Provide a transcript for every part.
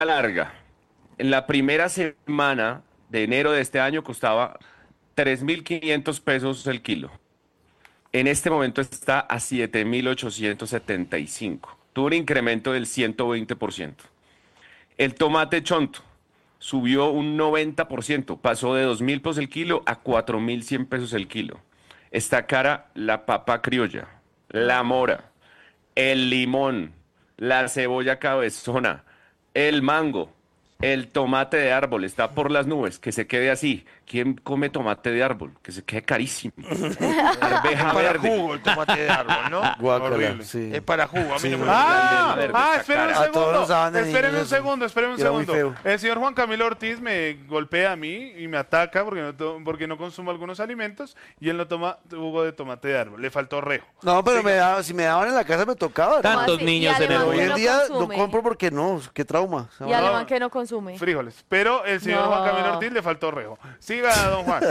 larga. En la primera semana de enero de este año costaba 3.500 pesos el kilo. En este momento está a 7.875. Tuvo un incremento del 120%. El tomate chonto subió un 90%. Pasó de 2.000 pesos el kilo a 4.100 pesos el kilo. Está cara la papa criolla, la mora, el limón, la cebolla cabezona, el mango, el tomate de árbol está por las nubes, que se quede así. ¿Quién come tomate de árbol? Que se quede carísimo. Es Arveja para verde. jugo el tomate de árbol, ¿no? Guácala, Horrible. sí. Es para jugo, a mí no me Ah, gusta. verde está esperen un cara. A todos nos segundo. daban de Esperen un niños eso. segundo, esperen un Era muy segundo. feo. El señor Juan Camilo Ortiz me golpea a mí y me ataca porque no consumo algunos alimentos y él no toma jugo de tomate de árbol. Le faltó rejo. No, pero Siga. si me daban en la casa me tocaba, hermano. Tantos así? niños Y en el alemán Hoy que en no día consume. no compro porque no, qué trauma. Y alemán que no consume. Frijoles. Pero el señor No. Juan Camilo Ortiz le faltó rejo. Siga, don Juan.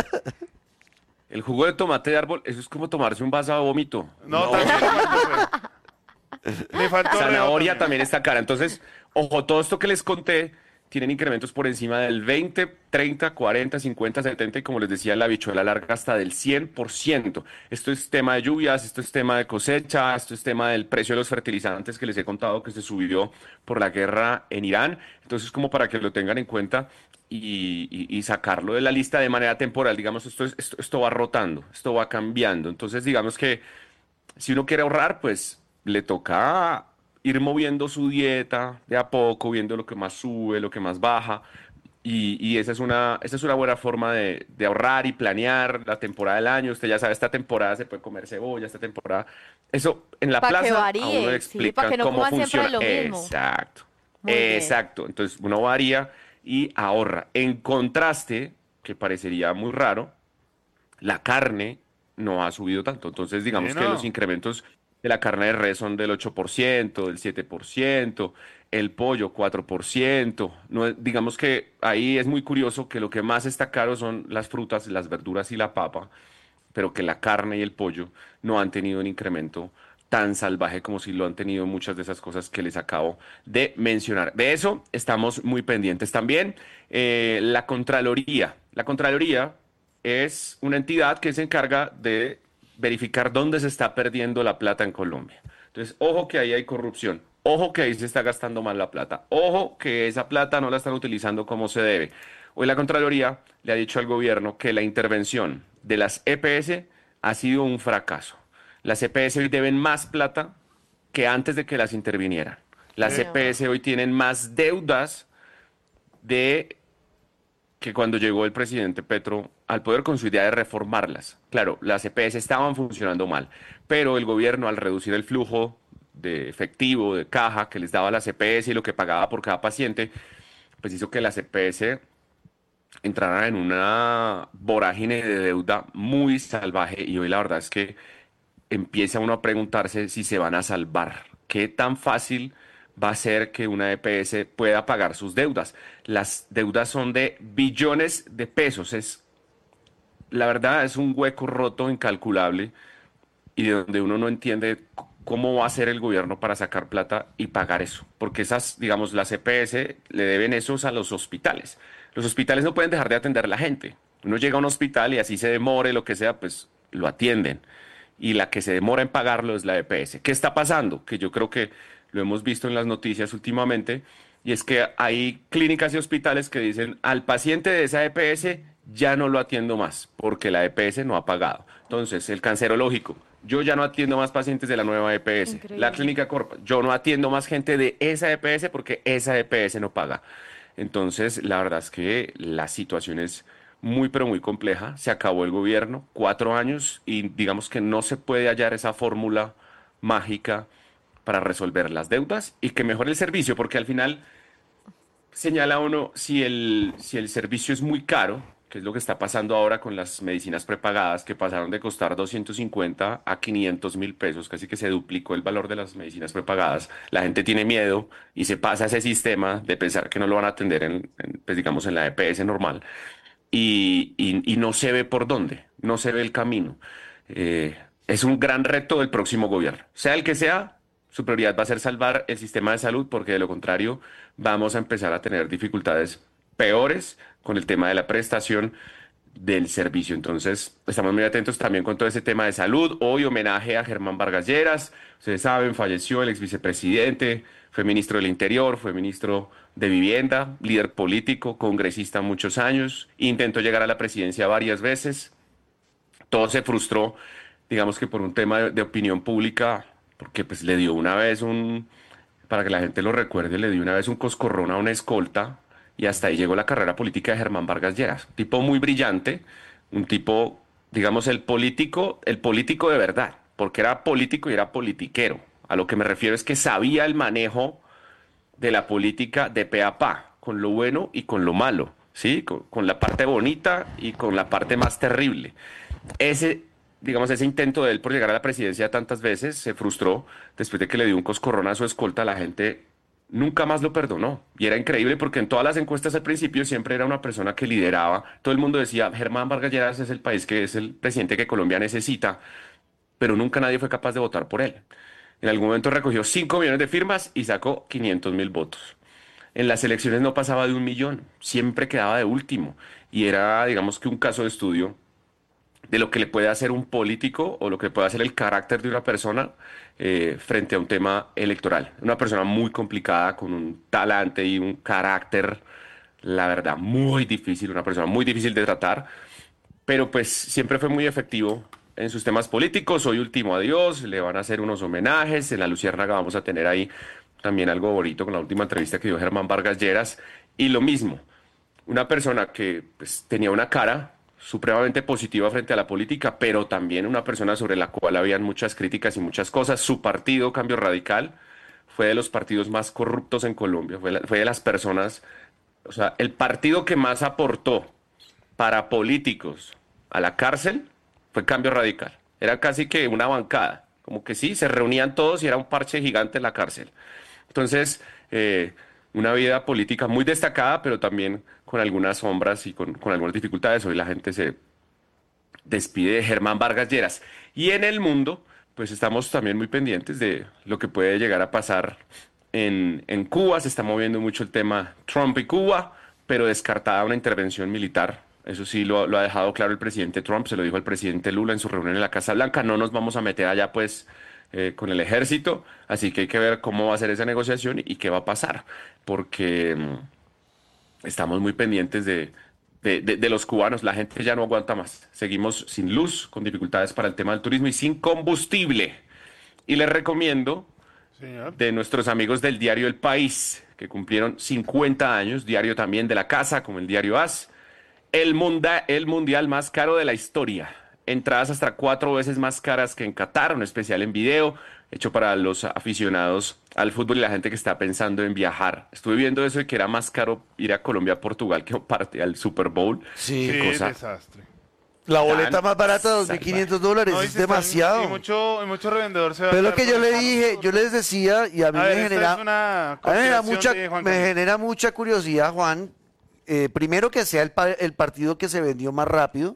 El jugo de tomate de árbol, eso es como tomarse un vaso de vómito. No, también le faltó rejo. Le faltó rejo Zanahoria también está cara. Entonces, ojo, todo esto que les conté tienen incrementos por encima del 20, 30, 40, 50, 70 y como les decía, la habichuela larga hasta del 100%. Esto es tema de lluvias, esto es tema de cosecha, esto es tema del precio de los fertilizantes que les he contado que se subió por la guerra en Irán. Entonces, como para que lo tengan en cuenta y sacarlo de la lista de manera temporal. Digamos, esto va rotando, esto va cambiando. Entonces, digamos que si uno quiere ahorrar, pues le toca ir moviendo su dieta de a poco, viendo lo que más sube, lo que más baja. Y esa es una buena forma de ahorrar y planear la temporada del año. Usted ya sabe, esta temporada se puede comer cebolla, esta temporada. Eso en la Pa' que plaza varíe, a uno le sí, explican pa' que no cómo coma siempre funciona. lo mismo. Exacto. Muy bien. Exacto. Entonces uno varía y ahorra. En contraste, que parecería muy raro, la carne no ha subido tanto. Entonces, digamos que Bueno. los incrementos de la carne de res son del 8%, del 7%, el pollo 4%. No, digamos que ahí es muy curioso que lo que más está caro son las frutas, las verduras y la papa, pero que la carne y el pollo no han tenido un incremento tan salvaje como si lo han tenido muchas de esas cosas que les acabo de mencionar. De eso estamos muy pendientes también. La Contraloría. La Contraloría es una entidad que se encarga de verificar dónde se está perdiendo la plata en Colombia. Entonces, ojo que ahí hay corrupción, ojo que ahí se está gastando mal la plata, ojo que esa plata no la están utilizando como se debe. Hoy la Contraloría le ha dicho al gobierno que la intervención de las EPS ha sido un fracaso. Las EPS hoy deben más plata que antes de que las intervinieran. Las No. EPS hoy tienen más deudas de que cuando llegó el presidente Petro al poder con su idea de reformarlas. Claro, las EPS estaban funcionando mal, pero el gobierno al reducir el flujo de efectivo, de caja que les daba las EPS y lo que pagaba por cada paciente, pues hizo que las EPS entraran en una vorágine de deuda muy salvaje y hoy la verdad es que empieza uno a preguntarse si se van a salvar. ¿Qué tan fácil va a ser que una EPS pueda pagar sus deudas? Las deudas son de billones de pesos. La verdad es un hueco roto incalculable y de donde uno no entiende cómo va a hacer el gobierno para sacar plata y pagar eso. Porque esas, digamos, las EPS le deben esos a los hospitales. Los hospitales no pueden dejar de atender a la gente. Uno llega a un hospital y así se demore, lo que sea, pues lo atienden. Y la que se demora en pagarlo es la EPS. ¿Qué está pasando? Que yo creo que lo hemos visto en las noticias últimamente, y es que hay clínicas y hospitales que dicen al paciente de esa EPS ya no lo atiendo más porque la EPS no ha pagado. Entonces, el cancerológico, yo ya no atiendo más pacientes de la nueva EPS. Increíble. La clínica Corpa, yo no atiendo más gente de esa EPS porque esa EPS no paga. Entonces, la verdad es que la situación es muy, pero muy compleja. Se acabó el gobierno, 4 años, y digamos que no se puede hallar esa fórmula mágica para resolver las deudas y que mejore el servicio, porque al final señala uno si el servicio es muy caro, que es lo que está pasando ahora con las medicinas prepagadas, que pasaron de costar 250 a 500.000 pesos, casi que se duplicó el valor de las medicinas prepagadas. La gente tiene miedo y se pasa a ese sistema de pensar que no lo van a atender pues digamos, en la EPS normal y no se ve por dónde, no se ve el camino. Es un gran reto del próximo gobierno, sea el que sea, Su prioridad va a ser salvar el sistema de salud porque de lo contrario vamos a empezar a tener dificultades peores con el tema de la prestación del servicio. Entonces, estamos muy atentos también con todo ese tema de salud. Hoy homenaje a Germán Vargas Lleras. Ustedes saben, falleció el ex vicepresidente, fue ministro del Interior, fue ministro de Vivienda, líder político, congresista muchos años, intentó llegar a la presidencia varias veces. Todo se frustró, digamos que por un tema de opinión pública, porque pues le dio una vez para que la gente lo recuerde, le dio una vez un coscorrón a una escolta y hasta ahí llegó la carrera política de Germán Vargas Lleras. Un tipo muy brillante, un tipo, digamos, el político de verdad, porque era político y era politiquero. A lo que me refiero es que sabía el manejo de la política de pe a pa, con lo bueno y con lo malo, ¿sí? Con la parte bonita y con la parte más terrible. Digamos, ese intento de él por llegar a la presidencia tantas veces se frustró después de que le dio un coscorrón a su escolta. La gente nunca más lo perdonó. Y era increíble porque en todas las encuestas al principio siempre era una persona que lideraba. Todo el mundo decía, Germán Vargas Lleras es el país que es el presidente que Colombia necesita, pero nunca nadie fue capaz de votar por él. En algún momento recogió 5 millones de firmas y sacó 500.000 votos. En las elecciones no pasaba de 1 millón, siempre quedaba de último. Y era, digamos que un caso de estudio de lo que le puede hacer un político o lo que puede hacer el carácter de una persona frente a un tema electoral. Una persona muy complicada, con un talante y un carácter, la verdad, muy difícil, una persona muy difícil de tratar, pero pues siempre fue muy efectivo en sus temas políticos. Hoy último adiós, le van a hacer unos homenajes, en la Luciérnaga vamos a tener ahí también algo bonito con la última entrevista que dio Germán Vargas Lleras, y lo mismo, una persona que pues, tenía una cara supremamente positiva frente a la política, pero también una persona sobre la cual habían muchas críticas y muchas cosas. Su partido, Cambio Radical, fue de los partidos más corruptos en Colombia, fue de las personas, o sea, el partido que más aportó para políticos a la cárcel fue Cambio Radical. Era casi que una bancada, como que sí, se reunían todos y era un parche gigante en la cárcel. Entonces, una vida política muy destacada, pero también con algunas sombras y con algunas dificultades. Hoy la gente se despide de Germán Vargas Lleras. Y en el mundo, pues estamos también muy pendientes de lo que puede llegar a pasar en Cuba. Se está moviendo mucho el tema Trump y Cuba, pero descartada una intervención militar. Eso sí lo ha dejado claro el presidente Trump, se lo dijo el presidente Lula en su reunión en la Casa Blanca. No nos vamos a meter allá, pues, con el ejército, así que hay que ver cómo va a ser esa negociación y qué va a pasar, porque estamos muy pendientes de los cubanos. La gente ya no aguanta más. Seguimos sin luz, con dificultades para el tema del turismo y sin combustible. Y les recomiendo Señor. de nuestros amigos del diario El País, que cumplieron 50 años, diario también de la casa, como el diario AS, el mundial más caro de la historia. Entradas hasta 4 veces más caras que en Qatar, un especial en video, hecho para los aficionados al fútbol y la gente que está pensando en viajar. Estuve viendo eso de que era más caro ir a Colombia a Portugal que parte al Super Bowl. Sí. Sí, cosa desastre. La boleta Tan más barata, salvaje. $2.500, No, y es se están- demasiado. Y mucho revendedor se va a Pero es lo quedar que yo con le esa dije, basura. yo les decía, y a mí A me ver, esta genera, es una a mí me genera conspiración mucha, de Juan me Camilo. genera mucha curiosidad, Juan. Primero que sea el partido que se vendió más rápido.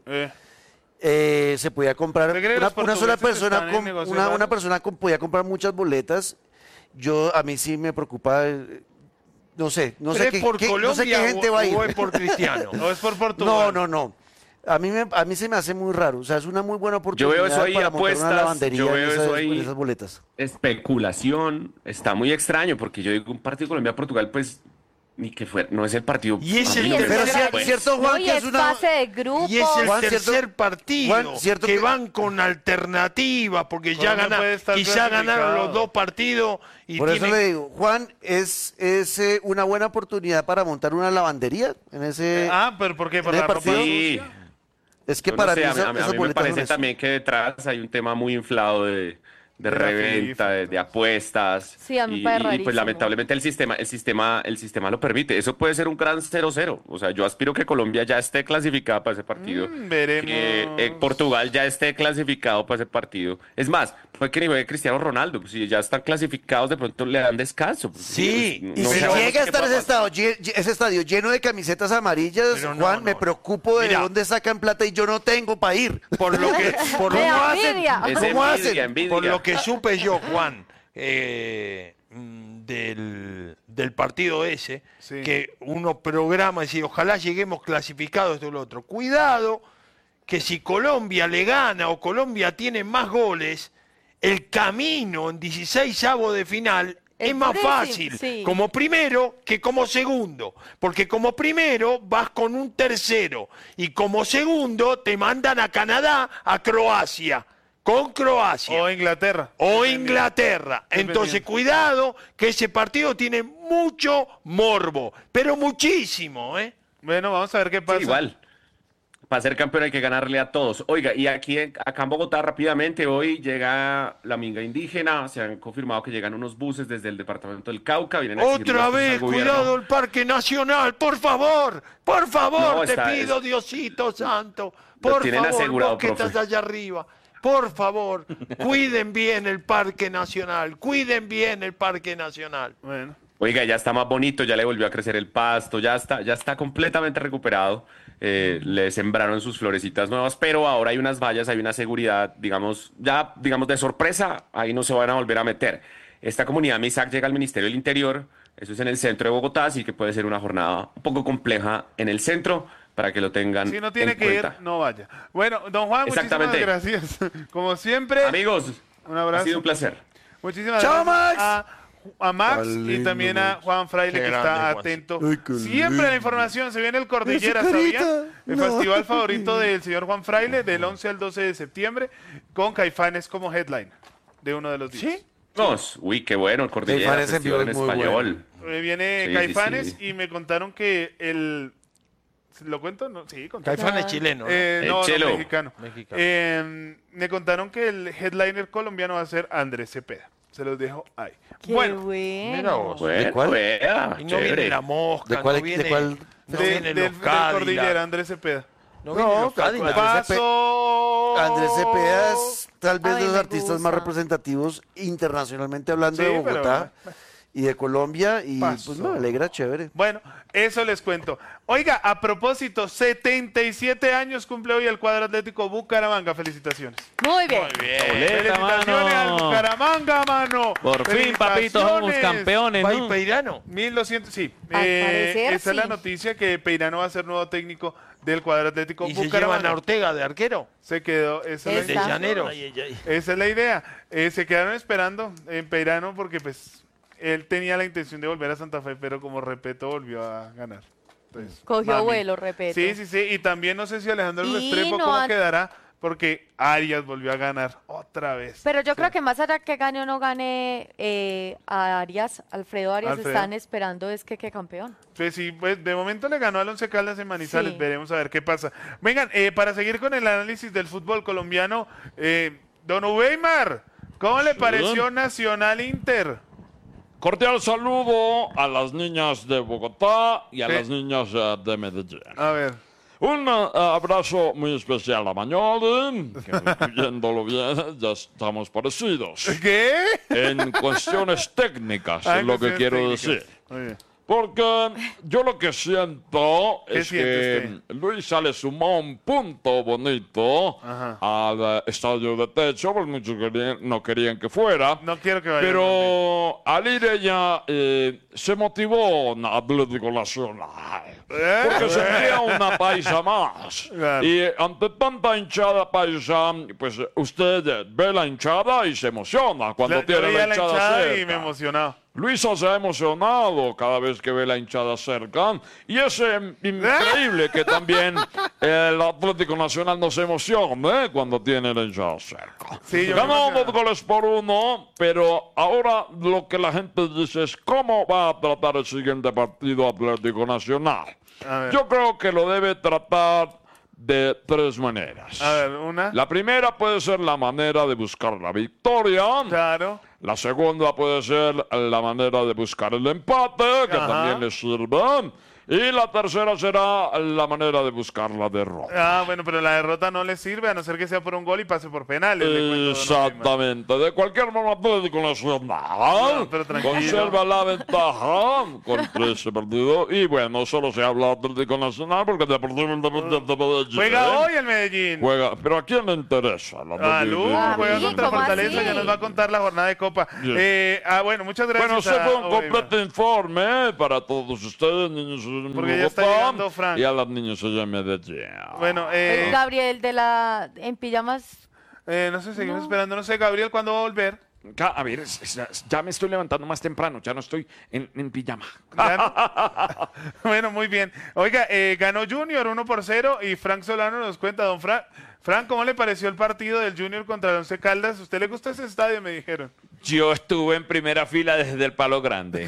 Se podía comprar ¿Usted cree que una, los una sola portugueses persona están en con negocios una raros? persona podía comprar muchas boletas. A mí sí me preocupa, no sé ¿Pero es por no sé qué Colombia gente va a ir. o es por Cristiano? ¿O es por Portugal? No. A mí se me hace muy raro. O sea, es una muy buena Yo oportunidad veo eso ahí, para montar una apuestas, lavandería yo veo en eso ahí. esas boletas. Especulación, está muy extraño, porque yo digo un partido Colombia-Portugal, pues, ni que fuera, no es el partido. Y es a mí el no me Pero tercer- gusta, es cierto, Juan, No, y que es es una... fase de grupo. Y es el Juan, tercer cierto- partido Juan, cierto que que- van con alternativa, porque ya Colombia puede estar quizá ganaron clasificado. los 2 partidos y Por eso tienen... le digo, Juan, es una buena oportunidad para montar una lavandería en ese... ¿Pero por qué? ¿En ¿Por el la ropa partido? Sí, sucia? Es que yo no para sé, mí a mí esas me boletas parece son eso. también que detrás hay un tema muy inflado de la reventa, FIFA, de apuestas. Sí, a mí me y, parece y, pues rarísimo. lamentablemente el sistema lo permite. Eso puede ser un gran 0-0. O sea, yo aspiro que Colombia ya esté clasificada para ese partido. Veremos. Que Portugal ya esté clasificado para ese partido. Es más, puede que ni juegue Cristiano Ronaldo. Pues, si ya están clasificados, de pronto le dan descanso. Pues, Sí, pues, Y no si sabemos llega a qué estar pueda ese estadio lleno de camisetas amarillas, Pero no, Juan, me no. preocupo de Mira. dónde sacan plata y yo no tengo para ir. Por lo que, por lo, Me ¿Cómo da hacen? envidia. Es ¿Cómo envidia, hacen? envidia. por lo que supe yo, Juan, del partido ese, Sí. que uno programa y dice, ojalá lleguemos clasificados esto y lo otro. Cuidado, que si Colombia le gana o Colombia tiene más goles, el camino en 16avos de final es más fácil Sí. como primero que como segundo, porque como primero vas con un tercero y como segundo te mandan a Canadá, a Croacia, con Croacia O Inglaterra. o Inglaterra. Entonces, cuidado, que ese partido tiene mucho morbo, pero muchísimo, ¿eh? Bueno, vamos a ver qué pasa. Sí, igual. Para ser campeón hay que ganarle a todos. Oiga, y aquí acá en Bogotá rápidamente hoy llega la minga indígena. Se han confirmado que llegan unos buses desde el departamento del Cauca. Vienen a exigir Otra las cosas vez, al gobierno. cuidado el Parque Nacional, por favor, No, te está- pido, es- Diosito Santo, Lo por tienen favor, asegurado, vos que estás profe. allá arriba, por favor, cuiden bien el Parque Nacional, cuiden bien el Parque Nacional. Bueno. Oiga, ya está más bonito, ya le volvió a crecer el pasto, ya está completamente recuperado. Le sembraron sus florecitas nuevas, pero ahora hay unas vallas, hay una seguridad, digamos, de sorpresa, ahí no se van a volver a meter. Esta comunidad MISAC llega al Ministerio del Interior, eso es en el centro de Bogotá, así que puede ser una jornada un poco compleja en el centro, para que lo tengan Si no tiene en que cuenta. ir, no vaya. Bueno, don Juan, muchísimas Exactamente. gracias. Como siempre, Amigos, un abrazo. ha sido un placer. Muchísimas ¡Chao, gracias Max! a Max Qué y lindo, también a Max. Juan Fraile, Qué que grande, está Juan. atento. Ay, qué Siempre lindo. la información. Se viene el Cordillera, Esa carita, ¿sabían? El no. festival favorito del señor Juan Fraile, del 11 al 12 de septiembre, con Caifanes como headline de uno de los días. ¿Sí? Uy, qué bueno, el Cordillera Caifanes en vivo Festival en es muy español. Viene Sí, Caifanes sí, sí. y me contaron que el... ¿Lo cuento? No, sí, conté. Caifán es Ah. chileno, ¿no? No, Chelo. mexicano. Mexicano. Me contaron que el headliner colombiano va a ser Andrés Cepeda. Se los dejo ahí. Qué Bueno, Mira vos. Bueno, cuál? vea, Y no chévere. viene la mosca, ¿De cuál- no viene, de cuál- no de- vienen del los Cordillera, Cadillac. Andrés Cepeda. No vienen los Andrés Cadillac. Cepeda. Paso. Andrés Cepeda es tal vez Ay, de los me artistas más gusta. representativos internacionalmente hablando Sí, de pero- Bogotá y de Colombia y Pasó. pues me alegra, chévere. Bueno, eso les cuento. Oiga, a propósito, 77 años cumple hoy el cuadro atlético Bucaramanga. Felicitaciones. Muy bien. Boleta, Felicitaciones al mano. Bucaramanga, mano. Por fin, papito, somos Felicitaciones. campeones, ¿Va ¿no? Peirano? 1200, sí. Al parecer, esa es la sí. noticia que Peirano va a ser nuevo técnico del cuadro atlético ¿Y se llevan Bucaramanga. a Ortega de arquero? Se quedó, esa es la Esa. De idea. Llaneros. Esa es la idea. Se quedaron esperando en Peirano porque pues él tenía la intención de volver a Santa Fe, pero como Repeto volvió a ganar. Entonces, Cogió mami. vuelo, Repeto. Sí, sí, sí. Y también no sé si Alejandro Y Restrepo no cómo han- quedará, porque Arias volvió a ganar otra vez. Pero yo Sí. creo que más allá que gane o no gane a Arias, Alfredo Arias, Alfredo. están esperando es que campeón. Pues sí, pues de momento le ganó al Once Caldas en Manizales. Sí. Veremos a ver qué pasa. Vengan, para seguir con el análisis del fútbol colombiano, don Weimar, ¿cómo le pareció Nacional Inter? Cordial saludo a las niñas de Bogotá y a Sí. las niñas de Medellín. A ver. Un abrazo muy especial a Mañoli, que viéndolo bien, ya estamos parecidos. ¿Qué? En cuestiones técnicas, Ah, es lo que cuestiones quiero técnicas. decir. Muy bien. Porque yo lo que siento ¿Qué es siente que Luisa le sumó un punto bonito Ajá. al estadio de techo, porque muchos no querían que fuera. No quiero que vaya. Pero al ir ella se motivó en Atlético Nacional. Porque sentía una paisa más. Claro. Y ante tanta hinchada paisa, pues usted ve la hinchada y se emociona cuando Yo tiene veía la hinchada cerca. y me emocionaba. Luisa se ha emocionado cada vez que ve la hinchada cerca. Y es increíble que también el Atlético Nacional no se emocione cuando tiene la hinchada cerca. Sí, yo me Ganó emocionaba. 2-1, pero ahora lo que la gente dice es cómo va a tratar el siguiente partido Atlético Nacional. A ver. Yo creo que lo debe tratar de tres maneras. A ver, una. La primera puede ser la manera de buscar la victoria. Claro. La segunda puede ser la manera de buscar el empate, que Ajá. también le sirve. Y la tercera será la manera de buscar la derrota. Ah, bueno, pero la derrota no le sirve a no ser que sea por un gol y pase por penales. le cuento, don Neymar. Exactamente. De cualquier modo, Atlético Nacional No, pero tranquilo. conserva la ventaja con ese partido. Y bueno, solo se habla de Atlético Nacional porque Deportivo Independiente Medellín Juega hoy el Medellín. juega. Pero ¿a quién le interesa? La Ah, Medellín. Lu, juega mí, contra ¿cómo Fortaleza, así? ya nos va a contar la jornada de Copa. Bien. Bueno, muchas gracias. Bueno, se fue un completo informe para todos ustedes, niños en Porque ya está Bogotá, llegando Frank. y a las niñas allá en Medellín. Bueno, Gabriel en pijamas. no sé, seguimos esperando. No sé, Gabriel, ¿cuándo va a volver? A ver, ya me estoy levantando más temprano, ya no estoy en pijama. Bueno, muy bien. Oiga, ganó Junior 1-0 y Frank Solano nos cuenta, don Frank. Frank, ¿cómo le pareció el partido del Junior contra el Once Caldas? ¿Usted le gusta ese estadio? Me dijeron. Yo estuve en primera fila desde el Palo Grande.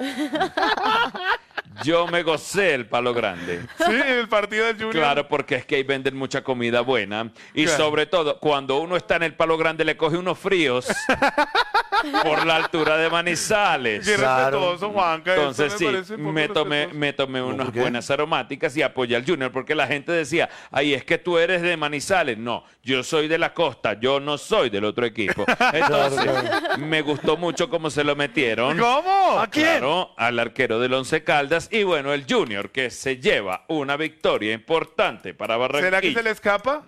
Yo me gocé el Palo Grande. Sí, el partido del Junior. Claro, porque es que ahí venden mucha comida buena. Y Claro. sobre todo, cuando uno está en el Palo Grande, le coge unos fríos por la altura de Manizales. Qué Claro. respetuoso, Juanca. Entonces esto sí, parece un poco me respetuoso. tomé unas ¿por qué? buenas aromáticas y apoyé al Junior, porque la gente decía, ay, es que tú eres de Manizales. No, yo soy de la costa, yo no soy del otro equipo. Entonces, me gustó mucho cómo se lo metieron. ¿Cómo? ¿A quién? Claro, al arquero del Once Caldas y bueno, el Junior que se lleva una victoria importante para Barranquilla. ¿Será que se le escapa?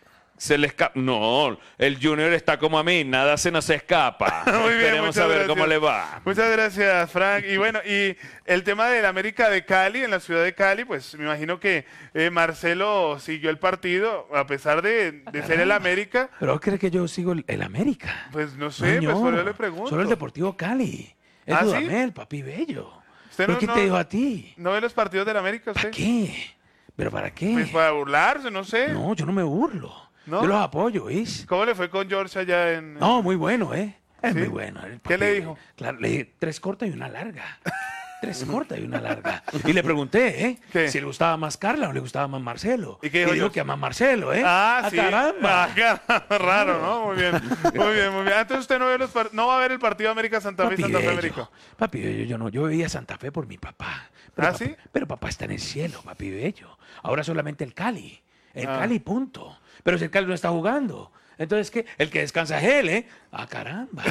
No, el Junior está como a mí, nada se nos escapa. Muy bien, Esperemos muchas a ver gracias. cómo le va. Muchas gracias, Frank. Y bueno, y el tema del América de Cali, en la ciudad de Cali, pues me imagino que Marcelo siguió el partido, a pesar de ser el América, ¿Pero crees que yo sigo el América? pues no sé, No, pues por eso le pregunto. Solo el Deportivo Cali. Es ¿Ah, sí? Dudamel, papi bello. ¿Usted ¿Pero no- qué no- te dijo a ti? ¿No ve los partidos del América ¿Para usted? qué? ¿Pero para qué? Pues para burlarse, no sé. No, yo no me burlo. ¿No? Yo los apoyo, ¿ves? ¿Cómo le fue con George allá en...? No, muy bueno, ¿eh? Es ¿Sí? muy bueno. el ¿Qué le papi. dijo? Claro, le dije 3 cortas y una larga. 3 cortas y una larga. Y le pregunté, ¿eh? ¿Qué? Si le gustaba más Carla o le gustaba más Marcelo. ¿Y qué dijo dijo George? que a más Marcelo, ¿eh? Ah, sí. caramba! Ah, caramba, raro, ¿no? Muy bien. Muy bien, muy bien. Entonces usted no, no va a ver el partido América-Santa Fe y Papi Santa Fe bello. América. Papi bello, yo no, yo veía Santa Fe por mi papá. Pero ¿Ah, papá- sí? Pero papá está en el cielo, papi bello. Ahora solamente el Cali. El Ah. Cali, punto. Pero si el Cali no está jugando. Entonces, ¿qué? El que descansa es él, ¿eh? Ah, caramba.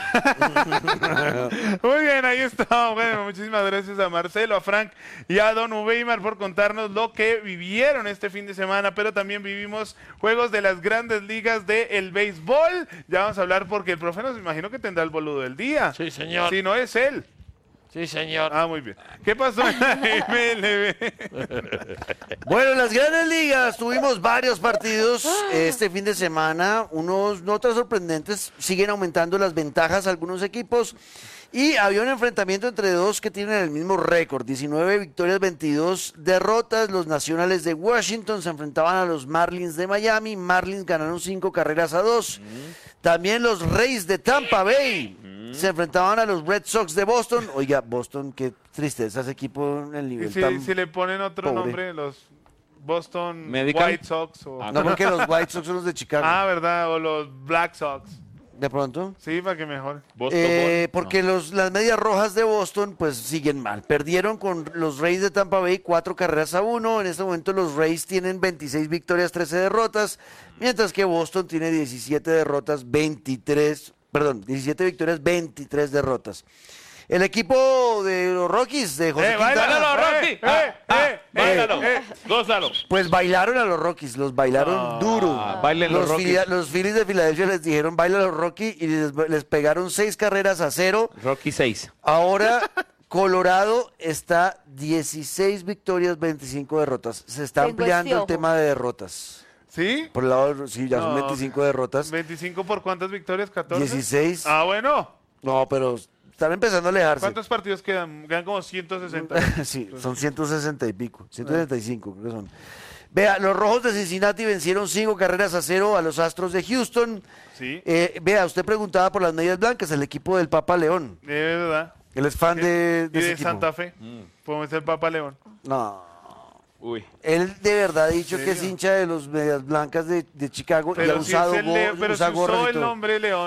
Muy bien, ahí está. Bueno, muchísimas gracias a Marcelo, a Frank y a Don Weimar por contarnos lo que vivieron este fin de semana, pero también vivimos juegos de las grandes ligas del béisbol. Ya vamos a hablar porque el profe nos imagino que tendrá el boludo del día. Sí, señor. Si no es él. Sí, señor. Ah, muy bien. ¿Qué pasó en la MLB? Bueno, en las grandes ligas tuvimos varios partidos este fin de semana, unos no tan sorprendentes, siguen aumentando las ventajas algunos equipos y había un enfrentamiento entre dos que tienen el mismo récord, 19 victorias, 22 derrotas. Los Nacionales de Washington se enfrentaban a los Marlins de Miami, Marlins ganaron 5-2. También los Rays de Tampa Bay se enfrentaban a los Red Sox de Boston. Oiga, Boston, qué tristeza ese equipo en el Y nivel si, tan... si le ponen otro pobre. nombre, los Boston Medical. White Sox o... No, porque los White Sox son los de Chicago. Ah, ¿verdad? O los Black Sox. De pronto. Sí, para que mejore. Porque las medias rojas de Boston pues siguen mal. Perdieron con los Rays de Tampa Bay 4-1. En este momento los Rays tienen 26 victorias, 13 derrotas, mientras que Boston tiene 17 victorias, 23 derrotas. El equipo de los Rockies de José Quintana, ¡Báilalo, Rocky! ¡Báilalo! ¡Gózalo! pues bailaron a los Rockies, los bailaron duro. bailen los Rockies. Los Phillies de Filadelfia les dijeron baila a los Rockies y les pegaron 6-0. Rocky 6. Ahora Colorado está 16 victorias, 25 derrotas. Se está Tengo ampliando este el ojo. tema de derrotas. ¿Sí? Por el lado, sí, ya son No, 25 derrotas. 25 por cuántas victorias, 14. 16. Ah, bueno. No, pero están empezando a alejarse. ¿Cuántos partidos quedan? Quedan como 160. Sí, son 160 y pico, 165 creo que son. Vea, los Rojos de Cincinnati vencieron 5-0 a los Astros de Houston. Sí, Vea, usted preguntaba por las medias blancas, el equipo del Papa León. de verdad. Él es fan de Y ese de equipo. Santa Fe. Podemos ser Papa León. No. Uy. Él de verdad ha dicho ¿En que es serio? hincha de los medias blancas de Chicago y ha Pero si, usado, es el pero si usa gorras usó y el todo. nombre León,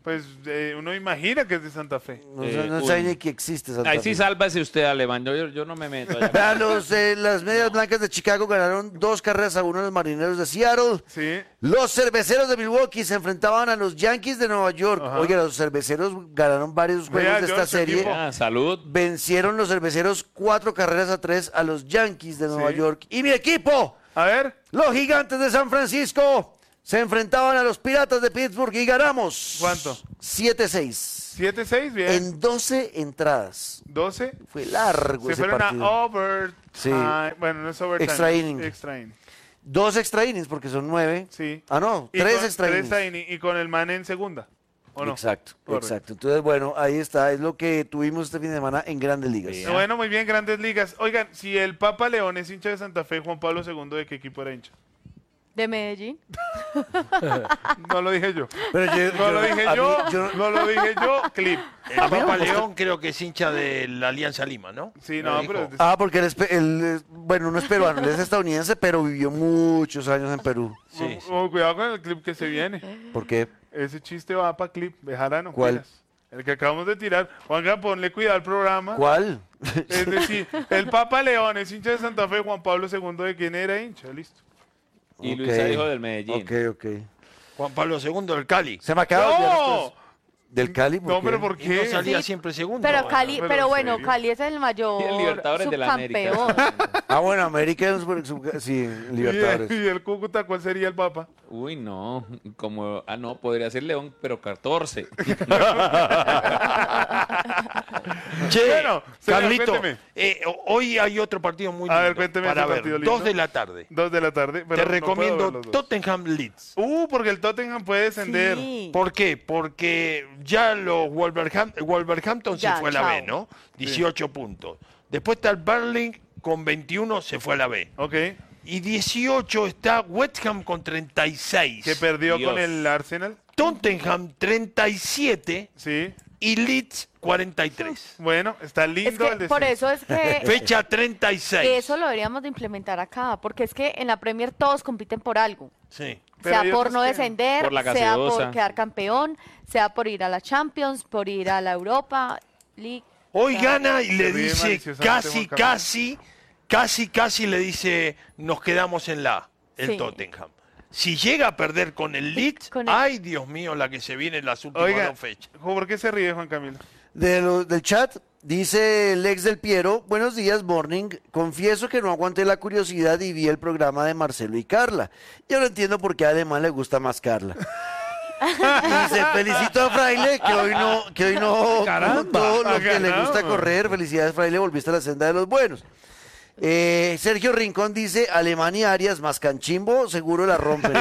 Pues uno imagina que es de Santa Fe. No sabe ni que existe Santa Ahí Fe. sí sálvese usted, Alemán. Yo no me meto allá. Vean, las Medias Blancas de Chicago ganaron 2-1 a los Marineros de Seattle. Sí. Los Cerveceros de Milwaukee se enfrentaban a los Yankees de Nueva York. Ajá. Oye, los Cerveceros ganaron varios juegos Vea, de esta George, serie. equipo. Salud. Vencieron los Cerveceros 4-3 a los Yankees de Nueva Sí. York. Y mi equipo, A ver. los Gigantes de San Francisco, se enfrentaban a los Piratas de Pittsburgh y ganamos. ¿Cuánto? 7-6. 7-6, bien. En 12 entradas. 12. Fue largo Se ese fueron partido. a overtime. Sí. Bueno, no es overtime. Extra inning. Extra inning. 2 extra innings porque son 9. Sí. Ah, no, Y 3 con- extra tres innings. extra inning, y con el man en segunda. ¿O no? Exacto, Correcto. exacto. Entonces, bueno, ahí está. Es lo que tuvimos este fin de semana en Grandes Ligas. Bien. Bueno, muy bien, Grandes Ligas. Oigan, si el Papa León es hincha de Santa Fe, Juan Pablo II, ¿de qué equipo era hincha? De Medellín. No lo dije yo. Pero No lo dije a yo. mí- yo- No lo dije yo. Clip. El Papa León creo que es hincha de la Alianza Lima, ¿no? Sí, Me no, dijo. pero... Ah, porque bueno, no es peruano, él es estadounidense, pero vivió muchos años en Perú. Sí, sí. Cuidado con el clip que se viene. ¿Por qué? Ese chiste va para clip. Bejarano. ¿Cuál? pilas. El que acabamos de tirar. Juanca, ponle cuidado al programa. ¿Cuál? Es decir, el Papa León es hincha de Santa Fe, Juan Pablo II, ¿de quién era hincha? Listo. Y Ok. Luisa dijo del Medellín. Ok. Juan Pablo II del Cali. Se me acaba de olvidar ¡No! esto. ¿Del Cali? No, pero ¿por Y no qué? salía Sí. siempre segundo. Pero Cali, pero pero en bueno, serio. Cali es el mayor Y el Libertadores de la América. subcampeón. Ah, bueno, América es sí, Libertadores. ¿Y el Cúcuta cuál sería el Papa? Uy, no. Como, no, podría ser León, pero 14. Che, Bueno, señor, Carlito, cuénteme. hoy hay otro partido muy A ver, lindo cuénteme para ese ver. partido lindo. 2 de la tarde. 2 de la tarde. Te pero no puedo recomiendo ver los dos. Tottenham Leeds. Porque el Tottenham puede descender. Sí. ¿Por qué? Porque ya los Wolverhampton se Ya, fue a la chao. B, ¿no? 18 puntos. Después está el Burnley con 21, se fue a la B. Ok. Y 18 está West Ham con 36. Que perdió Dios. con el Arsenal. Tottenham 37 Sí. y Leeds 43. Bueno, está Es lindo el que de por eso es que Fecha 36. eso lo deberíamos de implementar acá, porque es que en la Premier todos compiten por algo. Sí. Pero Sea hay por otros no que- descender, Por la sea por gaseosa. quedar campeón, sea por ir a la Champions, por ir a la Europa League. Hoy gana y Se le ríe dice maliciosamente casi le dice nos quedamos en la A, el Sí. Tottenham. Si llega a perder con el Leeds, Con el- ay Dios mío, la que se viene en las últimas Oiga, dos fechas. ¿por qué se ríe Juan Camilo? Del chat, dice el ex del Piero, buenos días, morning. Confieso que no aguanté la curiosidad y vi el programa de Marcelo y Carla. Y ahora entiendo por qué además le gusta más Carla. Y dice, felicito a Fraile, que hoy no Caramba, contó lo que le caramba. gusta correr. Felicidades, Fraile, volviste a la senda de los buenos. Sergio Rincón dice, Alemán y Arias más Canchimbo, seguro la rompen.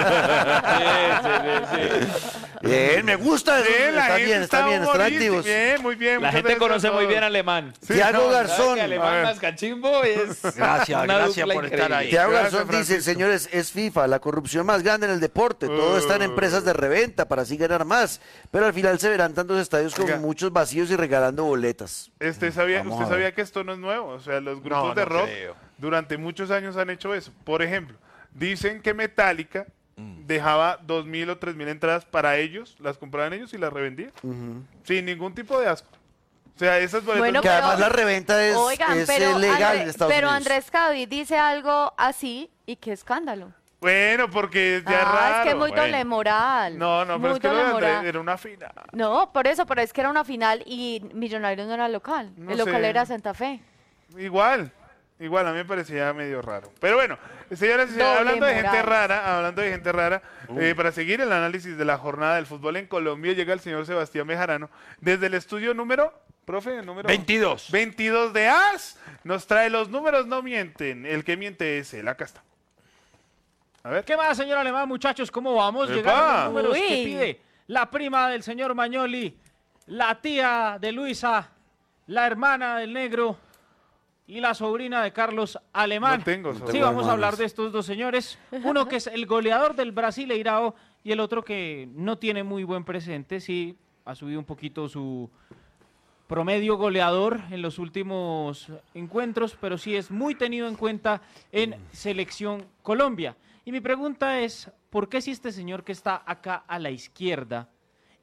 Bien, me gusta. Sí, la Está gente bien, están humorística. activos. Bien, muy bien. La muchas gente gracias conoce a muy todos. bien alemán. Tiago no, Garzón. ¿Sabes que alemán más cachimbo es Gracias, una gracias dupla por estar increíble. ahí. Tiago Gracias, Garzón dice, Francisco. señores, es FIFA, la corrupción más grande en el deporte, todo está en empresas de reventa para así ganar más, pero al final se verán tantos estadios con Oiga. muchos vacíos y regalando boletas. ¿Usted Vamos a ver. sabía que esto no es nuevo? O sea, los grupos No, de no rock creo. durante muchos años han hecho eso. Por ejemplo, dicen que Metallica dejaba 2.000 o 3.000 entradas para ellos, las compraban ellos y las revendían. Sin ningún tipo de asco. O sea, esas boletas... Bueno, Que pero- además la reventa es legal en Estados pero Unidos. Andrés Cavi dice algo así y qué escándalo. Bueno, porque ya es Ah, raro. es que es muy Bueno. doble moral. No, pero Muy es que lo doble de Andrés moral. era una final. No, por eso, pero es que era una final y Millonarios no era local. No El local sé. era Santa Fe. Igual, a mí me parecía medio raro. Pero bueno, señoras y señores, Doble hablando de gente rara, para seguir el análisis de la jornada del fútbol en Colombia, llega el señor Sebastián Mejarano desde el estudio número 22. 22 de AS. Nos trae los números, no mienten. El que miente es él. Acá está. A ver. ¿Qué más, señor Alemán, muchachos? ¿Cómo vamos? ¡Epa! Llegaron los números que Uy. pide la prima del señor Mañoli, la tía de Luisa, la hermana del negro y la sobrina de Carlos Alemán. No tengo Sí, sobrina. vamos a hablar de estos dos señores. Uno que es el goleador del Brasileirao y el otro que no tiene muy buen presente. Sí, ha subido un poquito su promedio goleador en los últimos encuentros, pero sí es muy tenido en cuenta en Selección Colombia. Y mi pregunta es, ¿por qué si este señor que está acá a la izquierda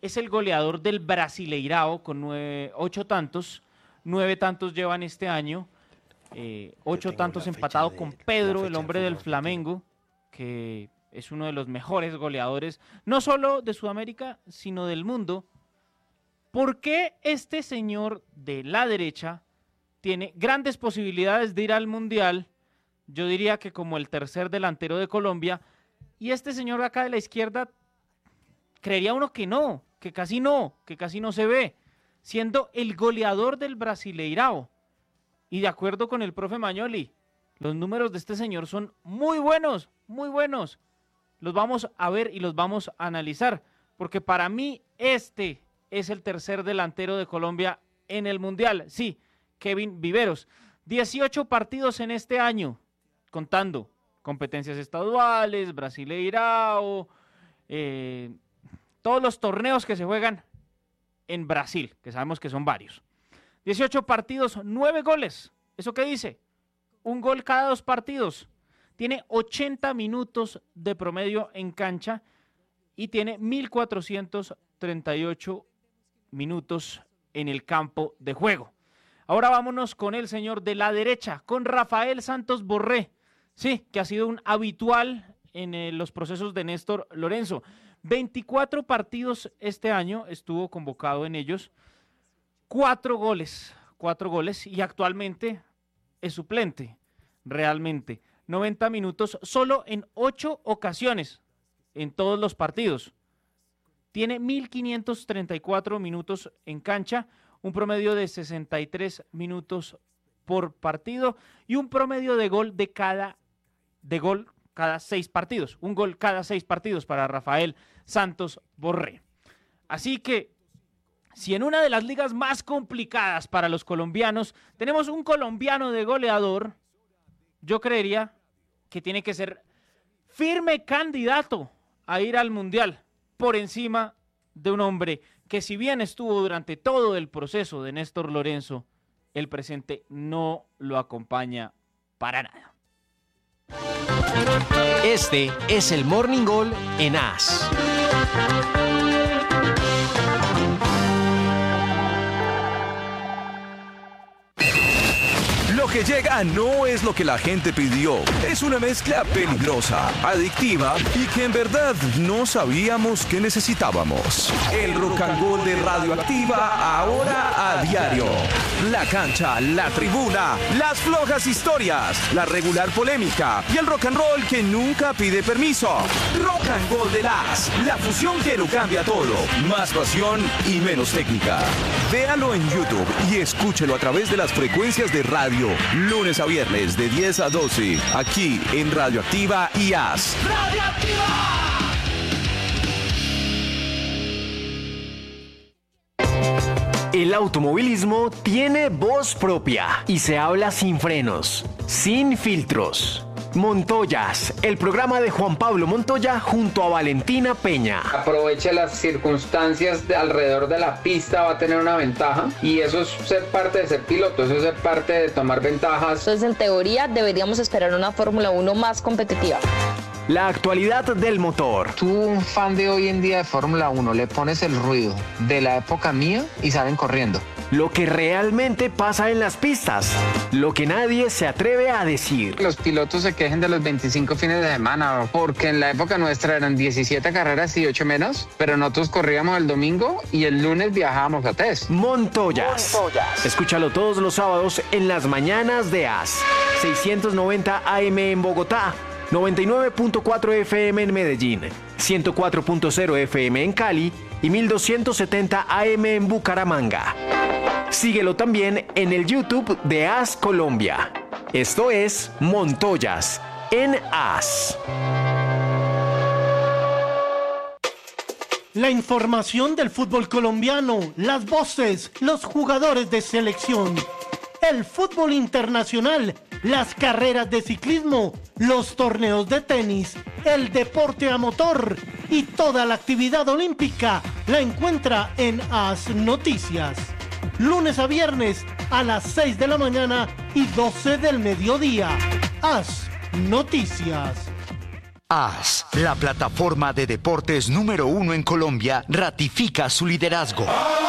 es el goleador del Brasileirao con 8 tantos. 9 tantos llevan este año. 8 tantos empatado con Pedro, el hombre del Flamengo, que es uno de los mejores goleadores, no solo de Sudamérica, sino del mundo. ¿Por qué este señor de la derecha tiene grandes posibilidades de ir al Mundial? Yo diría que como el tercer delantero de Colombia. Y este señor de acá de la izquierda, creería uno que no, que casi no se ve, siendo el goleador del Brasileirao. Y de acuerdo con el profe Magnoli, los números de este señor son muy buenos, muy buenos. Los vamos a ver y los vamos a analizar, porque para mí este es el tercer delantero de Colombia en el Mundial. Sí, Kevin Viveros. 18 partidos en este año, contando competencias estaduales, Brasileirao, todos los torneos que se juegan en Brasil, que sabemos que son varios. 18 partidos, 9 goles. ¿Eso qué dice? Un gol cada 2 partidos. Tiene 80 minutos de promedio en cancha y tiene 1.438 minutos en el campo de juego. Ahora vámonos con el señor de la derecha, con Rafael Santos Borré. Sí, que ha sido un habitual en los procesos de Néstor Lorenzo. 24 partidos este año, estuvo convocado en ellos. 4 goles y actualmente es suplente, realmente. 90 minutos solo en 8 ocasiones en todos los partidos. Tiene 1.534 minutos en cancha, un promedio de 63 minutos por partido y un promedio de gol cada 6 partidos. Un gol cada 6 partidos para Rafael Santos Borré. Así que, si en una de las ligas más complicadas para los colombianos tenemos un colombiano de goleador, yo creería que tiene que ser firme candidato a ir al Mundial por encima de un hombre que, si bien estuvo durante todo el proceso de Néstor Lorenzo, el presente no lo acompaña para nada. Este es el Morning Goal en AS. Lo que llega no es lo que la gente pidió. Es una mezcla peligrosa, adictiva y que en verdad no sabíamos que necesitábamos. El Rock and Roll de Radioactiva, ahora a diario. La cancha, la tribuna, las flojas historias, la regular polémica y el rock and roll que nunca pide permiso. Rock and Roll de la fusión que lo cambia todo. Más pasión y menos técnica. Véalo en YouTube y escúchelo a través de las frecuencias de radio. Lunes a viernes de 10 a 12, aquí en Radioactiva y AS. El automovilismo tiene voz propia y se habla sin frenos, sin filtros. Montoyas, el programa de Juan Pablo Montoya junto a Valentina Peña. Aproveche las circunstancias alrededor de la pista, va a tener una ventaja y eso es ser parte de ser piloto, eso es ser parte de tomar ventajas. Entonces, en teoría, deberíamos esperar una Fórmula 1 más competitiva. La actualidad del motor. Tú, un fan de hoy en día de Fórmula 1, le pones el ruido de la época mía y salen corriendo. Lo que realmente pasa en las pistas, lo que nadie se atreve a decir. Los pilotos se quejen de los 25 fines de semana, porque en la época nuestra eran 17 carreras y 8 menos, pero nosotros corríamos el domingo y el lunes viajábamos a test. Montoyas. Escúchalo todos los sábados en las mañanas de AS. 690 AM en Bogotá, 99.4 FM en Medellín, 104.0 FM en Cali y 1270 AM en Bucaramanga. Síguelo también en el YouTube de AS Colombia. Esto es Montoyas en AS. La información del fútbol colombiano, las voces, los jugadores de selección, el fútbol internacional, las carreras de ciclismo, los torneos de tenis, el deporte a motor y toda la actividad olímpica la encuentra en AS Noticias. Lunes a viernes a las 6 de la mañana y 12 del mediodía. AS Noticias. AS, la plataforma de deportes número 1 en Colombia, ratifica su liderazgo.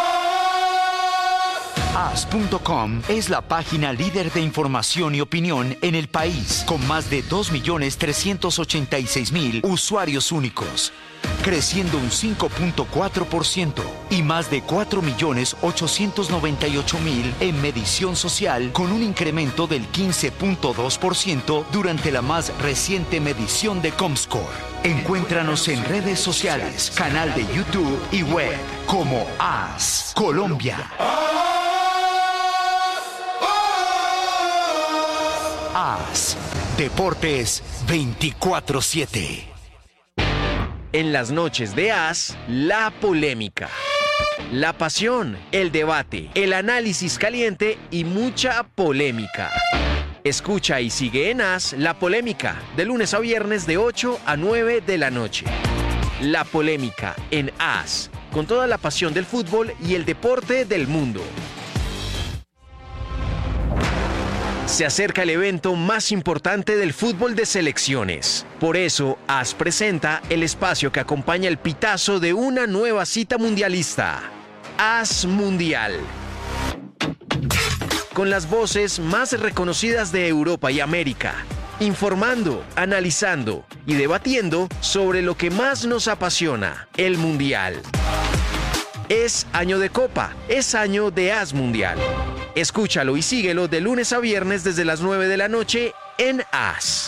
AS.com es la página líder de información y opinión en el país, con más de 2.386.000 usuarios únicos, creciendo un 5.4% y más de 4.898.000 en medición social, con un incremento del 15.2% durante la más reciente medición de Comscore. Encuéntranos en redes sociales, canal de YouTube y web como AS Colombia. AS Deportes 24/7. En las noches de AS, la polémica, la pasión, el debate, el análisis caliente y mucha polémica. Escucha y sigue en AS La Polémica, de lunes a viernes de 8 a 9 de la noche. La Polémica en AS, con toda la pasión del fútbol y el deporte del mundo. Se acerca el evento más importante del fútbol de selecciones. Por eso, AS presenta el espacio que acompaña el pitazo de una nueva cita mundialista. AS Mundial. Con las voces más reconocidas de Europa y América. Informando, analizando y debatiendo sobre lo que más nos apasiona, el Mundial. Es año de Copa, es año de AS Mundial. Escúchalo y síguelo de lunes a viernes desde las 9 de la noche en AS.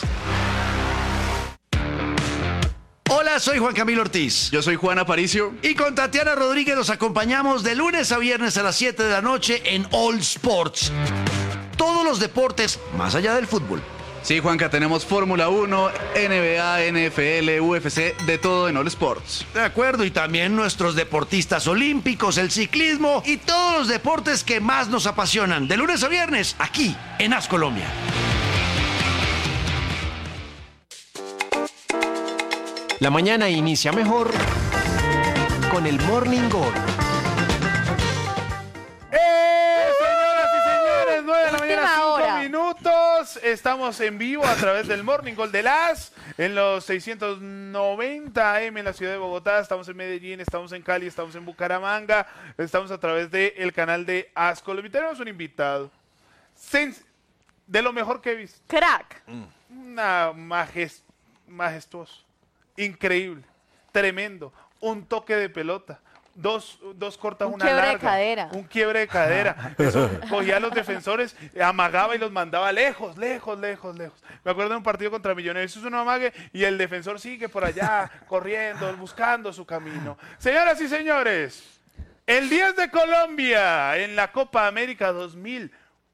Hola, soy Juan Camilo Ortiz. Yo soy Juan Aparicio. Y con Tatiana Rodríguez los acompañamos de lunes a viernes a las 7 de la noche en All Sports. Todos los deportes más allá del fútbol. Sí, Juanca, tenemos Fórmula 1, NBA, NFL, UFC, de todo en All Sports. De acuerdo, y también nuestros deportistas olímpicos, el ciclismo y todos los deportes que más nos apasionan. De lunes a viernes, aquí en AS Colombia. La mañana inicia mejor con el Morning Gol. Señoras y señores, 9 de la mañana, 5 minutos. Estamos en vivo a través del Morning Gol de AS en los 690 AM en la ciudad de Bogotá. Estamos en Medellín, estamos en Cali, estamos en Bucaramanga. Estamos a través del canal de AS Colombia. Tenemos un invitado de lo mejor que he visto. Crack. Una majestuoso. Increíble, tremendo, un toque de pelota, dos cortas, una larga, un quiebre de cadera. Eso cogía a los defensores, amagaba y los mandaba lejos. Me acuerdo de un partido contra Millonarios, eso es un amague y el defensor sigue por allá corriendo, buscando su camino. Señoras y señores, el 10 de Colombia en la Copa América 2001,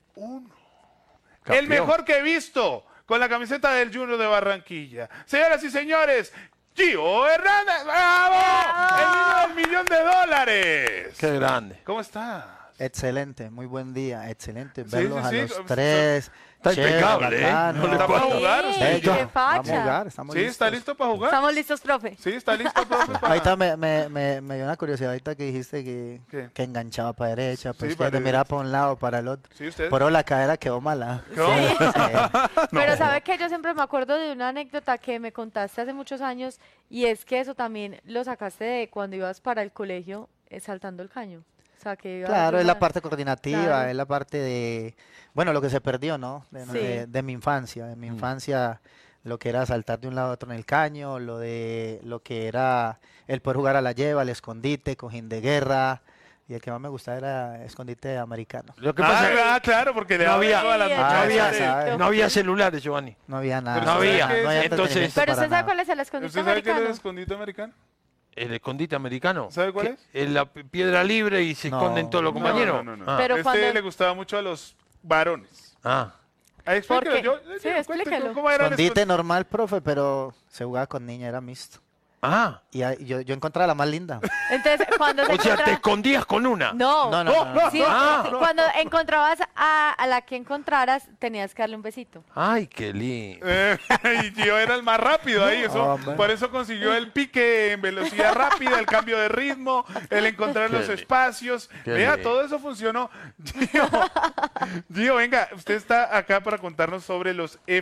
el mejor que he visto. Con la camiseta del Junior de Barranquilla. Señoras y señores, Gio Hernández, ¡bravo! El niño del $1.000.000. Qué grande. ¿Cómo está? Excelente, muy buen día, excelente verlos a los Sí, tres. Está impecable, ¿No le para jugar? ¡Qué facha! Vamos a jugar, estamos ¿Sí? listos. ¿Está listo para jugar? Estamos listos, profe. Sí, está listo, profe. Ahorita me dio una curiosidad, ahorita que dijiste que enganchaba para derecha, para izquierda, miraba para un lado, para el otro. Sí, usted. Pero la cadera quedó mala. Pero ¿sabe qué? Yo siempre me acuerdo de una anécdota que me contaste hace muchos años y es que eso también lo sacaste de cuando ibas para el colegio saltando el caño. O sea, que Claro, es la parte coordinativa, Claro. es la parte de, bueno, lo que se perdió, ¿no? Sí. De mi infancia, lo que era saltar de un lado a otro en el caño, lo que era el poder jugar a la lleva, el escondite, cojín de guerra, y el que más me gustaba era escondite americano. Lo que pasa claro, porque le no daba había, todas las muchachas. no había celulares, Giovanni. No había nada. No había. Entonces, entretenimiento Pero para usted sabe nada. cuál es el escondite ¿Usted sabe qué es el americano. escondite americano? el escondite americano. ¿Sabe cuál es? En la piedra libre y se esconden todos los compañeros. No. Ah. Pero Este cuando- le gustaba mucho a los varones. Ah. Explíquelo, ¿Por qué? Sí, explíquelo. ¿Cómo era el Escondite normal, profe, pero se jugaba con niña, era mixto. Ah. Y yo encontraba la más linda. Entonces, cuando se O sea, te encontraba- escondías con una. No, No. Sí, Ah. cuando encontrabas a la que encontraras, tenías que darle un besito. Ay, qué lindo. Y yo era el más rápido ahí, por eso consiguió el pique en velocidad rápida, el cambio de ritmo, el encontrar los espacios. Qué Vea, lindo. todo eso funcionó. Gio, venga, usted está acá para contarnos sobre los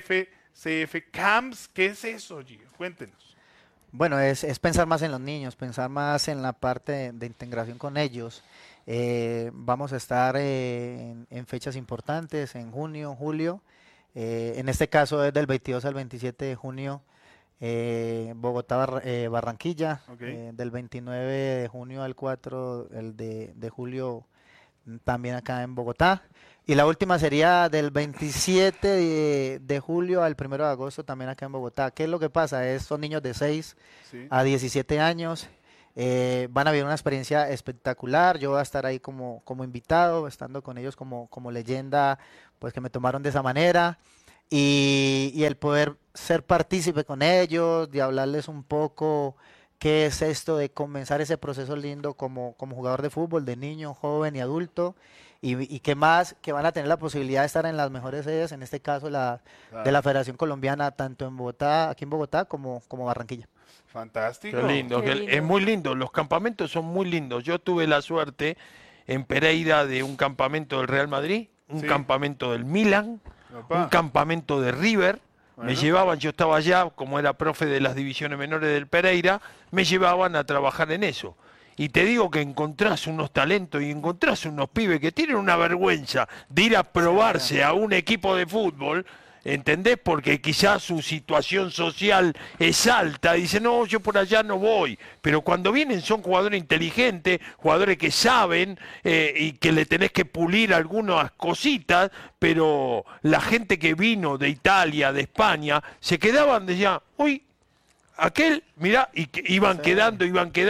CF Camps. ¿Qué es eso, Gio? Cuéntenos. Bueno, es pensar más en los niños, pensar más en la parte de integración con ellos. Vamos a estar en fechas importantes, en junio, julio. En este caso es del 22 al 27 de junio, Bogotá, Barranquilla. Del 29 de junio al 4 de julio, también acá en Bogotá. Y la última sería del 27 de julio al 1 de agosto, también acá en Bogotá. ¿Qué es lo que pasa? Son niños de 6 a 17 años. Van a vivir una experiencia espectacular. Yo voy a estar ahí como invitado, estando con ellos como leyenda, pues que me tomaron de esa manera. Y el poder ser partícipe con ellos, de hablarles un poco qué es esto de comenzar ese proceso lindo como jugador de fútbol, de niño, joven y adulto. Y que más, que van a tener la posibilidad de estar en las mejores sedes, en este caso de la Federación Colombiana, tanto en Bogotá, aquí en Bogotá, como Barranquilla. Fantástico. Qué lindo, es muy lindo, los campamentos son muy lindos. Yo tuve la suerte en Pereira de un campamento del Real Madrid, un campamento del Milan, un campamento de River. Me llevaban, yo estaba allá, como era profe de las divisiones menores del Pereira, me llevaban a trabajar en eso. Y te digo que encontrás unos talentos y encontrás unos pibes que tienen una vergüenza de ir a probarse a un equipo de fútbol, ¿entendés? Porque quizás su situación social es alta, dice, no, yo por allá no voy. Pero cuando vienen son jugadores inteligentes, jugadores que saben y que le tenés que pulir algunas cositas, pero la gente que vino de Italia, de España, se quedaban, decían, uy, aquel, mirá, y que iban quedando,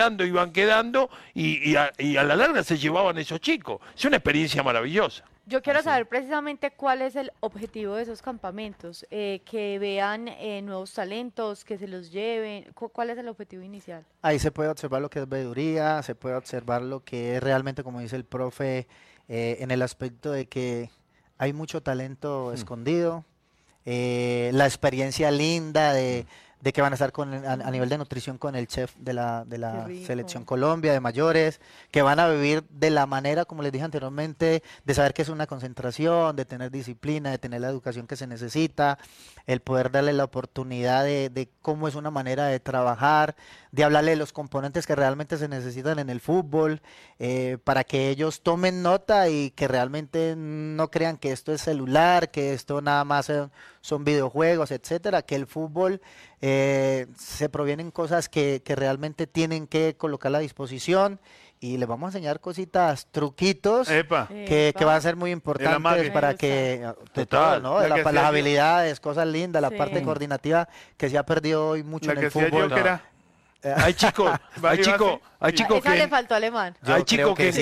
y a la larga se llevaban esos chicos. Es una experiencia maravillosa. Yo quiero saber precisamente cuál es el objetivo de esos campamentos, que vean nuevos talentos, que se los lleven. ¿Cuál es el objetivo inicial? Ahí se puede observar lo que es veeduría, se puede observar lo que es realmente, como dice el profe, en el aspecto de que hay mucho talento escondido, la experiencia linda de que van a estar a nivel de nutrición con el chef de la Selección Colombia de mayores, que van a vivir de la manera, como les dije anteriormente, de saber que es una concentración, de tener disciplina, de tener la educación que se necesita, el poder darle la oportunidad de cómo es una manera de trabajar, de hablarle de los componentes que realmente se necesitan en el fútbol, para que ellos tomen nota y que realmente no crean que esto es celular, que esto nada más son videojuegos, etcétera, que el fútbol se provienen cosas que realmente tienen que colocar a disposición, y les vamos a enseñar cositas, truquitos que van a ser muy importantes para que Total, ¿no? Las habilidades, cosas lindas, la parte coordinativa que se ha perdido hoy mucho en el fútbol. Hay chicos Esa le faltó alemán. Hay chicos que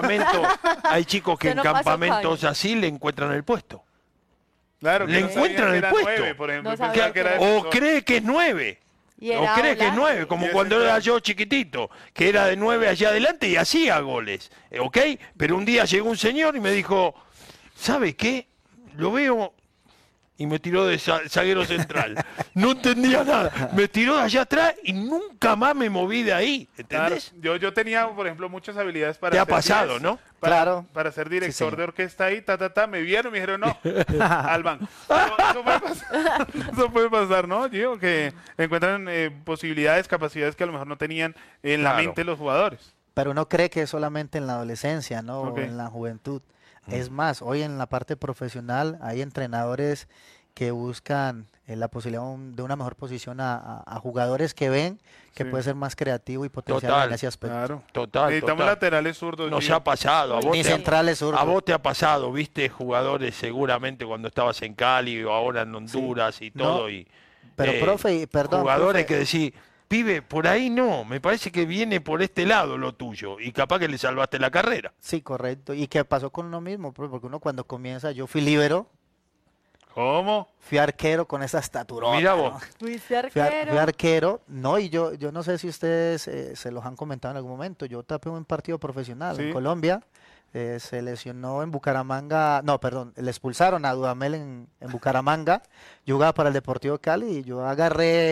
en campamentos así le encuentran el puesto. Claro, le encuentran el puesto. 9, por ejemplo, o cree que es 9. O cree que es 9, como cuando era yo chiquitito, que era de 9 allá adelante y hacía goles. ¿Ok? Pero un día llegó un señor y me dijo, ¿sabe qué? Lo veo... Y me tiró de zaguero central. No entendía nada. Me tiró de allá atrás y nunca más me moví de ahí. ¿Entendés? Claro, yo tenía, por ejemplo, muchas habilidades para... Te ha pasado, ¿no? Claro. Para ser director de orquesta ahí, me vieron y me dijeron, no, al banco. Eso puede pasar, ¿no? Digo, que encuentran posibilidades, capacidades que a lo mejor no tenían en la mente los jugadores. Pero uno cree que es solamente en la adolescencia, ¿no? O en la juventud. Es más, hoy en la parte profesional hay entrenadores que buscan la posibilidad de una mejor posición a jugadores que ven que puede ser más creativo y potencial en ese aspecto. Claro. Total. Necesitamos laterales zurdos. Nos ha pasado. Ni centrales zurdos. A vos te ha pasado, viste jugadores seguramente cuando estabas en Cali o ahora en Honduras y todo. No, pero profe, perdón. Jugadores profe. que decís, pibe, por ahí no, me parece que viene por este lado lo tuyo y capaz que le salvaste la carrera. Sí, correcto. ¿Y qué pasó con uno mismo? Porque uno cuando comienza, yo fui líbero. ¿Cómo? Fui arquero con esa estatura. Mira vos. ¿no? ¿Fuiste arquero? Fui arquero. No, y yo no sé si ustedes se los han comentado en algún momento. Yo tapé un partido profesional en Colombia. Se lesionó en Bucaramanga. No, perdón. Le expulsaron a Dudamel en Bucaramanga. Yo jugaba para el Deportivo Cali y yo agarré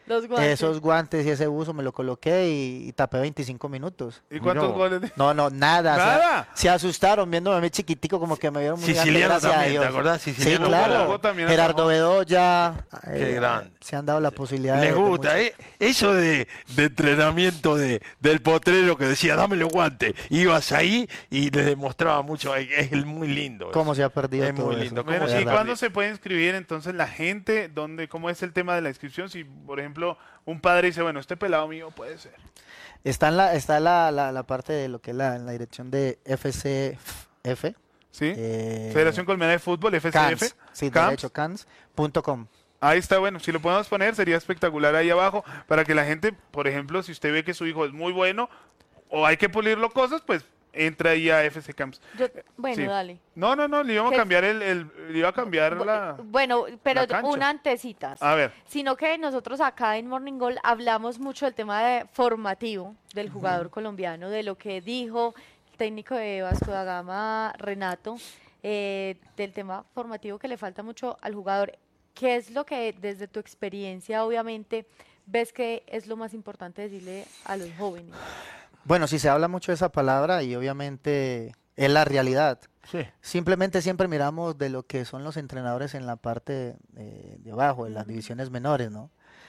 Los guantes. Esos guantes y ese buzo me lo coloqué y tapé 25 minutos. ¿Y cuántos goles? No, nada. ¿Nada? Se asustaron viéndome a mí chiquitico, como que me vieron muy grande, Siciliano gracias a también, Dios. ¿te acordás? Siciliano Sí, claro. jugó también Gerardo atajó. Bedoya. Qué grande. Se han dado la posibilidad Les de gusta, mucho. Eso de entrenamiento del potrero que decía, dame los guantes. Ibas ahí y les demostraba mucho. Es muy lindo. ¿Cómo se ha perdido Es todo muy eso? lindo. Bueno, ¿Cómo se ¿y ha cuándo perdido? se puede inscribir entonces la gente? ¿Cómo es el tema de la inscripción? Si, por ejemplo, un padre dice, bueno, este pelado mío puede ser. Está la parte de lo que es la dirección de FCF. ¿Sí? Federación Colombiana de Fútbol, FCF. CANS, sí, Camps. derecho, cans.com. Ahí está, bueno, si lo podemos poner sería espectacular ahí abajo para que la gente, por ejemplo, si usted ve que su hijo es muy bueno o hay que pulirlo cosas, pues entra ahí a FC Camps. Bueno, Sí. dale. No, le íbamos a Que- cambiar le iba a cambiar la... Bueno, pero la cancha. una antecitas. A ver. Sino que nosotros acá en Morning Goal hablamos mucho del tema formativo del jugador colombiano, de lo que dijo el técnico de Vasco da Gama, Renato, del tema formativo que le falta mucho al jugador. ¿Qué es lo que desde tu experiencia, obviamente, ves que es lo más importante decirle a los jóvenes? Bueno, sí se habla mucho de esa palabra y obviamente es la realidad. Sí. Simplemente siempre miramos de lo que son los entrenadores en la parte de abajo, en las divisiones menores, ¿no?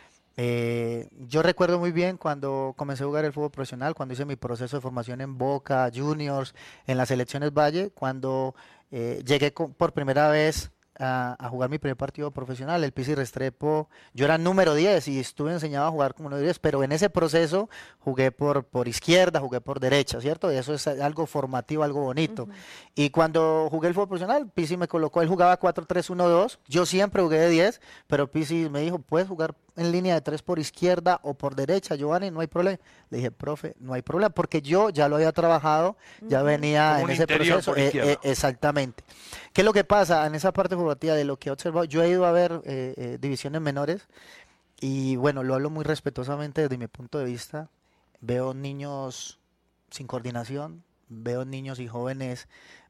Yo recuerdo muy bien cuando comencé a jugar el fútbol profesional, cuando hice mi proceso de formación en Boca, Juniors, en las selecciones Valle, cuando llegué por primera vez a jugar mi primer partido profesional, el Pizzi Restrepo. Yo era número 10 y estuve enseñado a jugar como número 10, pero en ese proceso jugué por izquierda, jugué por derecha, ¿cierto? Y eso es algo formativo, algo bonito. Y cuando jugué el fútbol profesional, Pizzi me colocó, él jugaba 4-3-1-2, yo siempre jugué de 10, pero Pizzi me dijo, puedes jugar en línea de 3 por izquierda o por derecha, Giovanni, no hay problema. Le dije, profe, no hay problema, porque yo ya lo había trabajado, ya venía Como en un ese interior proceso. por izquierda. Exactamente. ¿Qué es lo que pasa en esa parte formativa de lo que he observado? Yo he ido a ver divisiones menores y bueno, lo hablo muy respetuosamente desde mi punto de vista. Veo niños sin coordinación, veo niños y jóvenes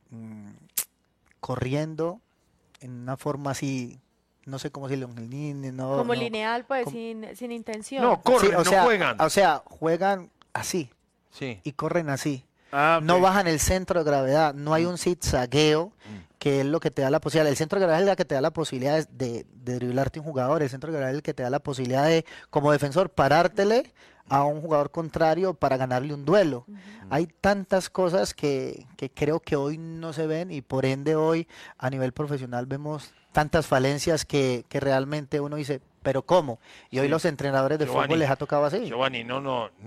corriendo en una forma así, no sé cómo decirlo, no, Como no, lineal, pues, como- sin intención. No, corren, Sí, no juegan. O sea, juegan así Sí. y corren así. Ah, No ok. bajan el centro de gravedad, no hay un zigzagueo que es lo que te da la posibilidad. El centro de gravedad es la que te da la posibilidad de driblarte un jugador, el centro de gravedad es el que te da la posibilidad de, como defensor, parártele a un jugador contrario para ganarle un duelo. Hay tantas cosas que creo que hoy no se ven y por ende hoy a nivel profesional vemos tantas falencias que realmente uno dice, pero ¿cómo? Y hoy Sí. los entrenadores de Giovanni, fútbol les ha tocado así. Giovanni, no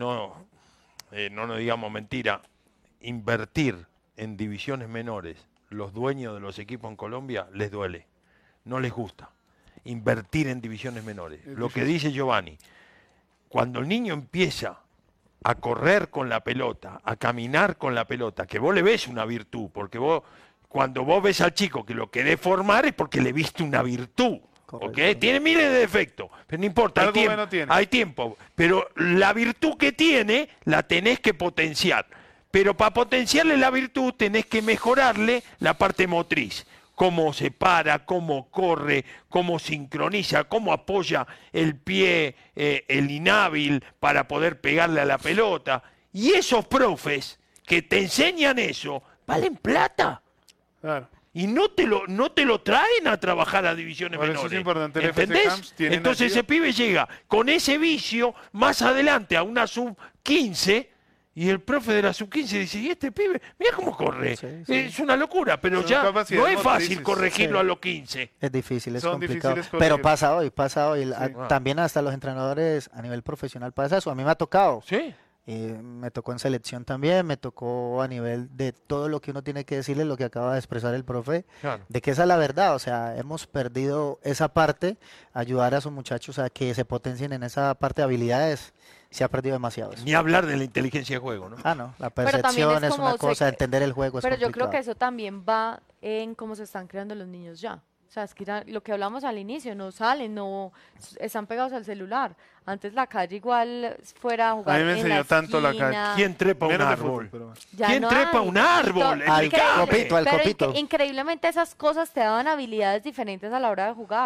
nos digamos mentira. Invertir en divisiones menores, los dueños de los equipos en Colombia les duele, no les gusta. Invertir en divisiones menores. Lo que dice Giovanni, cuando el niño empieza a correr con la pelota, a caminar con la pelota, que vos le ves una virtud, porque cuando vos ves al chico que lo querés formar es porque le viste una virtud. ¿Ok? Tiene miles de defectos, pero no importa, hay Algo tiempo, bueno tiene. hay tiempo. Pero la virtud que tiene la tenés que potenciar. Pero para potenciarle la virtud tenés que mejorarle la parte motriz. Cómo se para, cómo corre, cómo sincroniza, cómo apoya el pie, el inhábil para poder pegarle a la pelota. Y esos profes que te enseñan eso, valen plata. Claro. Y no te lo traen a trabajar a divisiones Por eso menores. es importante el FC ¿Entendés? Camps, tienen Entonces ayuda. ese pibe llega con ese vicio más adelante a una sub-15 y el profe de la sub-15 dice, ¿y este pibe? Mira cómo corre. Es una locura, pero Son ya no capacidades es fácil motrices. corregirlo Sí. a los 15. Es difícil, es Son complicado. difíciles Pero corregir. pasa hoy. Sí. También hasta los entrenadores a nivel profesional pasa eso. A mí me ha tocado. Sí. Me tocó en selección también, me tocó a nivel de todo lo que uno tiene que decirle, lo que acaba de expresar el profe, Claro. de que esa es la verdad. O sea, hemos perdido esa parte, ayudar a sus muchachos a que se potencien en esa parte de habilidades. Se ha perdido demasiado eso. Ni hablar de la inteligencia de juego, ¿no? Ah, no, la Pero también percepción es como una cosa, entender el juego es Pero yo creo complicado. que eso también va en cómo se están creando los niños ya. O sea, es que lo que hablamos al inicio, no salen, no están pegados al celular. Antes la calle igual fuera a jugar A mí me en enseñó la tanto la esquina. calle. ¿Quién trepa un Menos de árbol? fútbol, pero- Ya ¿Quién no trepa hay. un árbol? En Al el cable. copito, al Pero copito. increíblemente esas cosas te daban habilidades diferentes a la hora de jugar.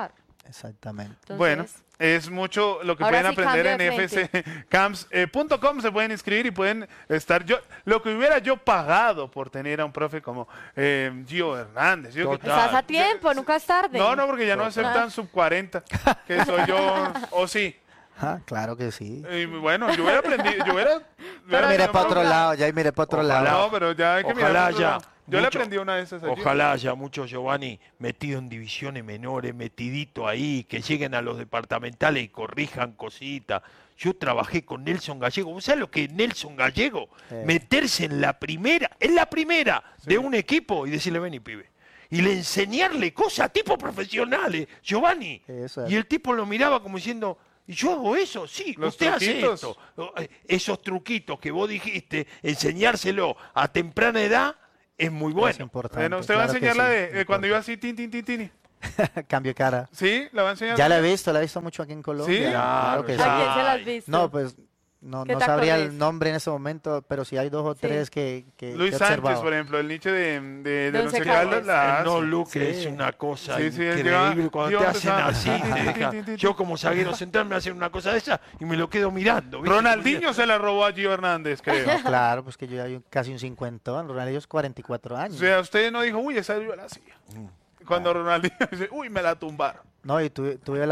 Exactamente. Entonces, Bueno, es mucho lo que ahora pueden sí, aprender cambio en de frente. fccamps.com. Se pueden inscribir y pueden estar. Lo que hubiera yo pagado por tener a un profe como Gio Hernández. Estás a tiempo, nunca es tarde. No, porque ya no aceptan sub 40, que soy yo, o sí. Ah, claro que sí. Y bueno, yo hubiera aprendido, hubiera Mire para otro lado, ya miré para otro lado. No, pero ya hay que mirar Ojalá para otro haya lado. Yo le aprendí una de esas allí. Ojalá haya muchos Giovanni metido en divisiones menores, metidito ahí, que lleguen a los departamentales y corrijan cositas. Yo trabajé con Nelson Gallego. ¿Vos sabés lo que es Nelson Gallego? Meterse en la primera de un equipo y decirle, vení, pibe. Y le enseñarle cosas a tipos profesionales, Giovanni. Eso es. Y el tipo lo miraba como diciendo, ¿y yo hago eso? Sí, Los usted truquitos. hace esto. Esos truquitos que vos dijiste, enseñárselo a temprana edad es muy bueno. Es importante. Bueno, usted va a claro que enseñar la sí, de cuando iba así, tin, tin, tin, tin. Cambio de cara. ¿Sí? ¿La va a enseñar? Ya la he visto mucho aquí en Colombia. ¿Sí? Claro que ¿A sí. quién se las has visto? No, pues no ¿Qué te sabría acordás? el nombre en ese momento, pero sí hay dos o tres que Luis he Sánchez, observado. por ejemplo, el nicho de De Once Caldas. la El no hace. look Sí. es una cosa Sí, sí, él increíble. lleva- Cuando yo te hacen empezaba- así, te deja- yo como zaguero central me hacen una cosa de esa y me lo quedo mirando. ¿viste? Ronaldinho se la robó a Gio Hernández, creo. No, claro, pues que yo ya hay casi un 50, Ronaldinho es 44 años. O sea, usted no dijo, uy, esa yo la hacía. Cuando Ronaldinho dice, uy, me la tumbaron. No, y tuve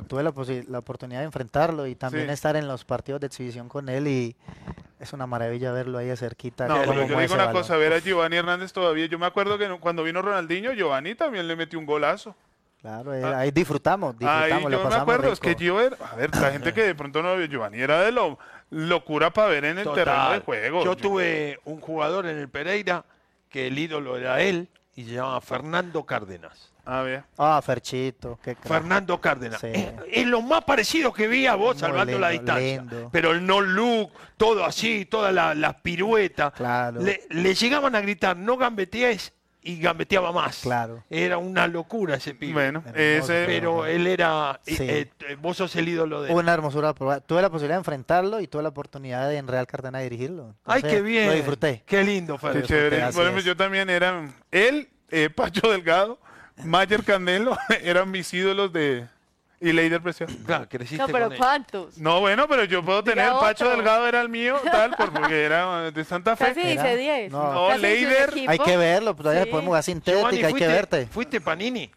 la oportunidad de enfrentarlo y también Sí. estar en los partidos de exhibición con él y es una maravilla verlo ahí de cerquita. No, cómo pero yo mueve digo ese una balón. cosa, ver a Giovanni Hernández todavía. Yo me acuerdo que cuando vino Ronaldinho, Giovanni también le metió un golazo. Claro, ahí disfrutamos, Ahí lo yo me pasamos acuerdo, rico. es que Gio era, a ver, la gente que de pronto no vio, Giovanni era de lo locura para ver en el Total. terreno de juego. Yo tuve un jugador en el Pereira que el ídolo era él y se llamaba Fernando Cárdenas. A ver. Ah, Ferchito, qué crack. Fernando Cárdenas. Sí. Es lo más parecido que vi a vos, Muy salvando la lindo, distancia. lindo. Pero el no look, todo así, todas las piruetas. Claro. Le llegaban a gritar, no gambetees, y gambeteaba más. Claro. Era una locura ese pibe. Bueno, Hermoso, ese... Pero él era, Sí. vos sos el ídolo de él. Una hermosura. Tuve la posibilidad de enfrentarlo y tuve la oportunidad de en Real Cartagena dirigirlo. Ay, Entonces, qué bien. Lo disfruté. Qué lindo, Qué Fernando. chévere. así Por ejemplo, es. yo también era... Él, Pacho Delgado, Mayer Canelo, eran mis ídolos de... Y Leider Preciado. Claro, creciste No, pero con él. ¿cuántos? No, bueno, pero yo puedo Diga tener... Pacho otro. Delgado era el mío, tal, porque era de Santa Fe. Casi dice 10. No. No, Casi dice un Leider. equipo. Hay que verlo, todavía Sí. podemos jugar sintética, Giovanni, hay que verte. ¿Fuiste Panini?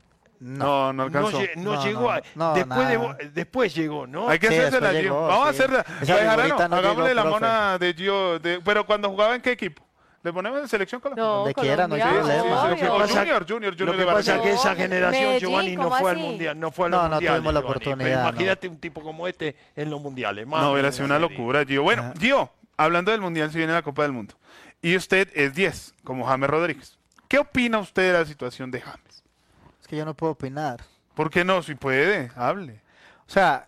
No, no alcanzó. No No, llegó. no, después, nada. después llegó, ¿no? Hay que Sí, hacerse la después Gio. llegó, Vamos a sí. hacerla. Esa Bejarano, figurita no hagámosle llegó, la profe. mona de Gio. Pero cuando jugaba en qué equipo? ¿Le ponemos en selección Colombia? No, Donde quiera, no hay Colombia, problema. obvio. Lo que O pasa- Junior Lo que de pasa es que esa No, generación, Medellín, Giovanni, no ¿cómo fue al así? mundial, no fue a No, los no mundiales. tuvimos la Giovanni, oportunidad, pero no. imagínate un tipo como este en los mundiales. No, hubiera sido una locura, Gio. Bueno, Gio, hablando del Mundial, si viene la Copa del Mundo. Y usted es 10, como James Rodríguez. ¿Qué opina usted de la situación de James? Es que yo no puedo opinar. ¿Por qué no? Si puede, hable. O sea,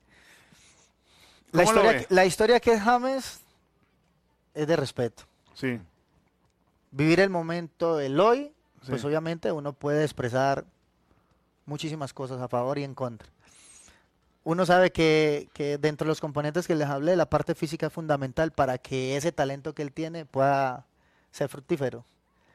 ¿Cómo lo ve? la historia que es James es de respeto. Sí. Vivir el momento, el hoy, pues Sí. obviamente uno puede expresar muchísimas cosas a favor y en contra. Uno sabe que dentro de los componentes que les hablé, la parte física es fundamental para que ese talento que él tiene pueda ser fructífero.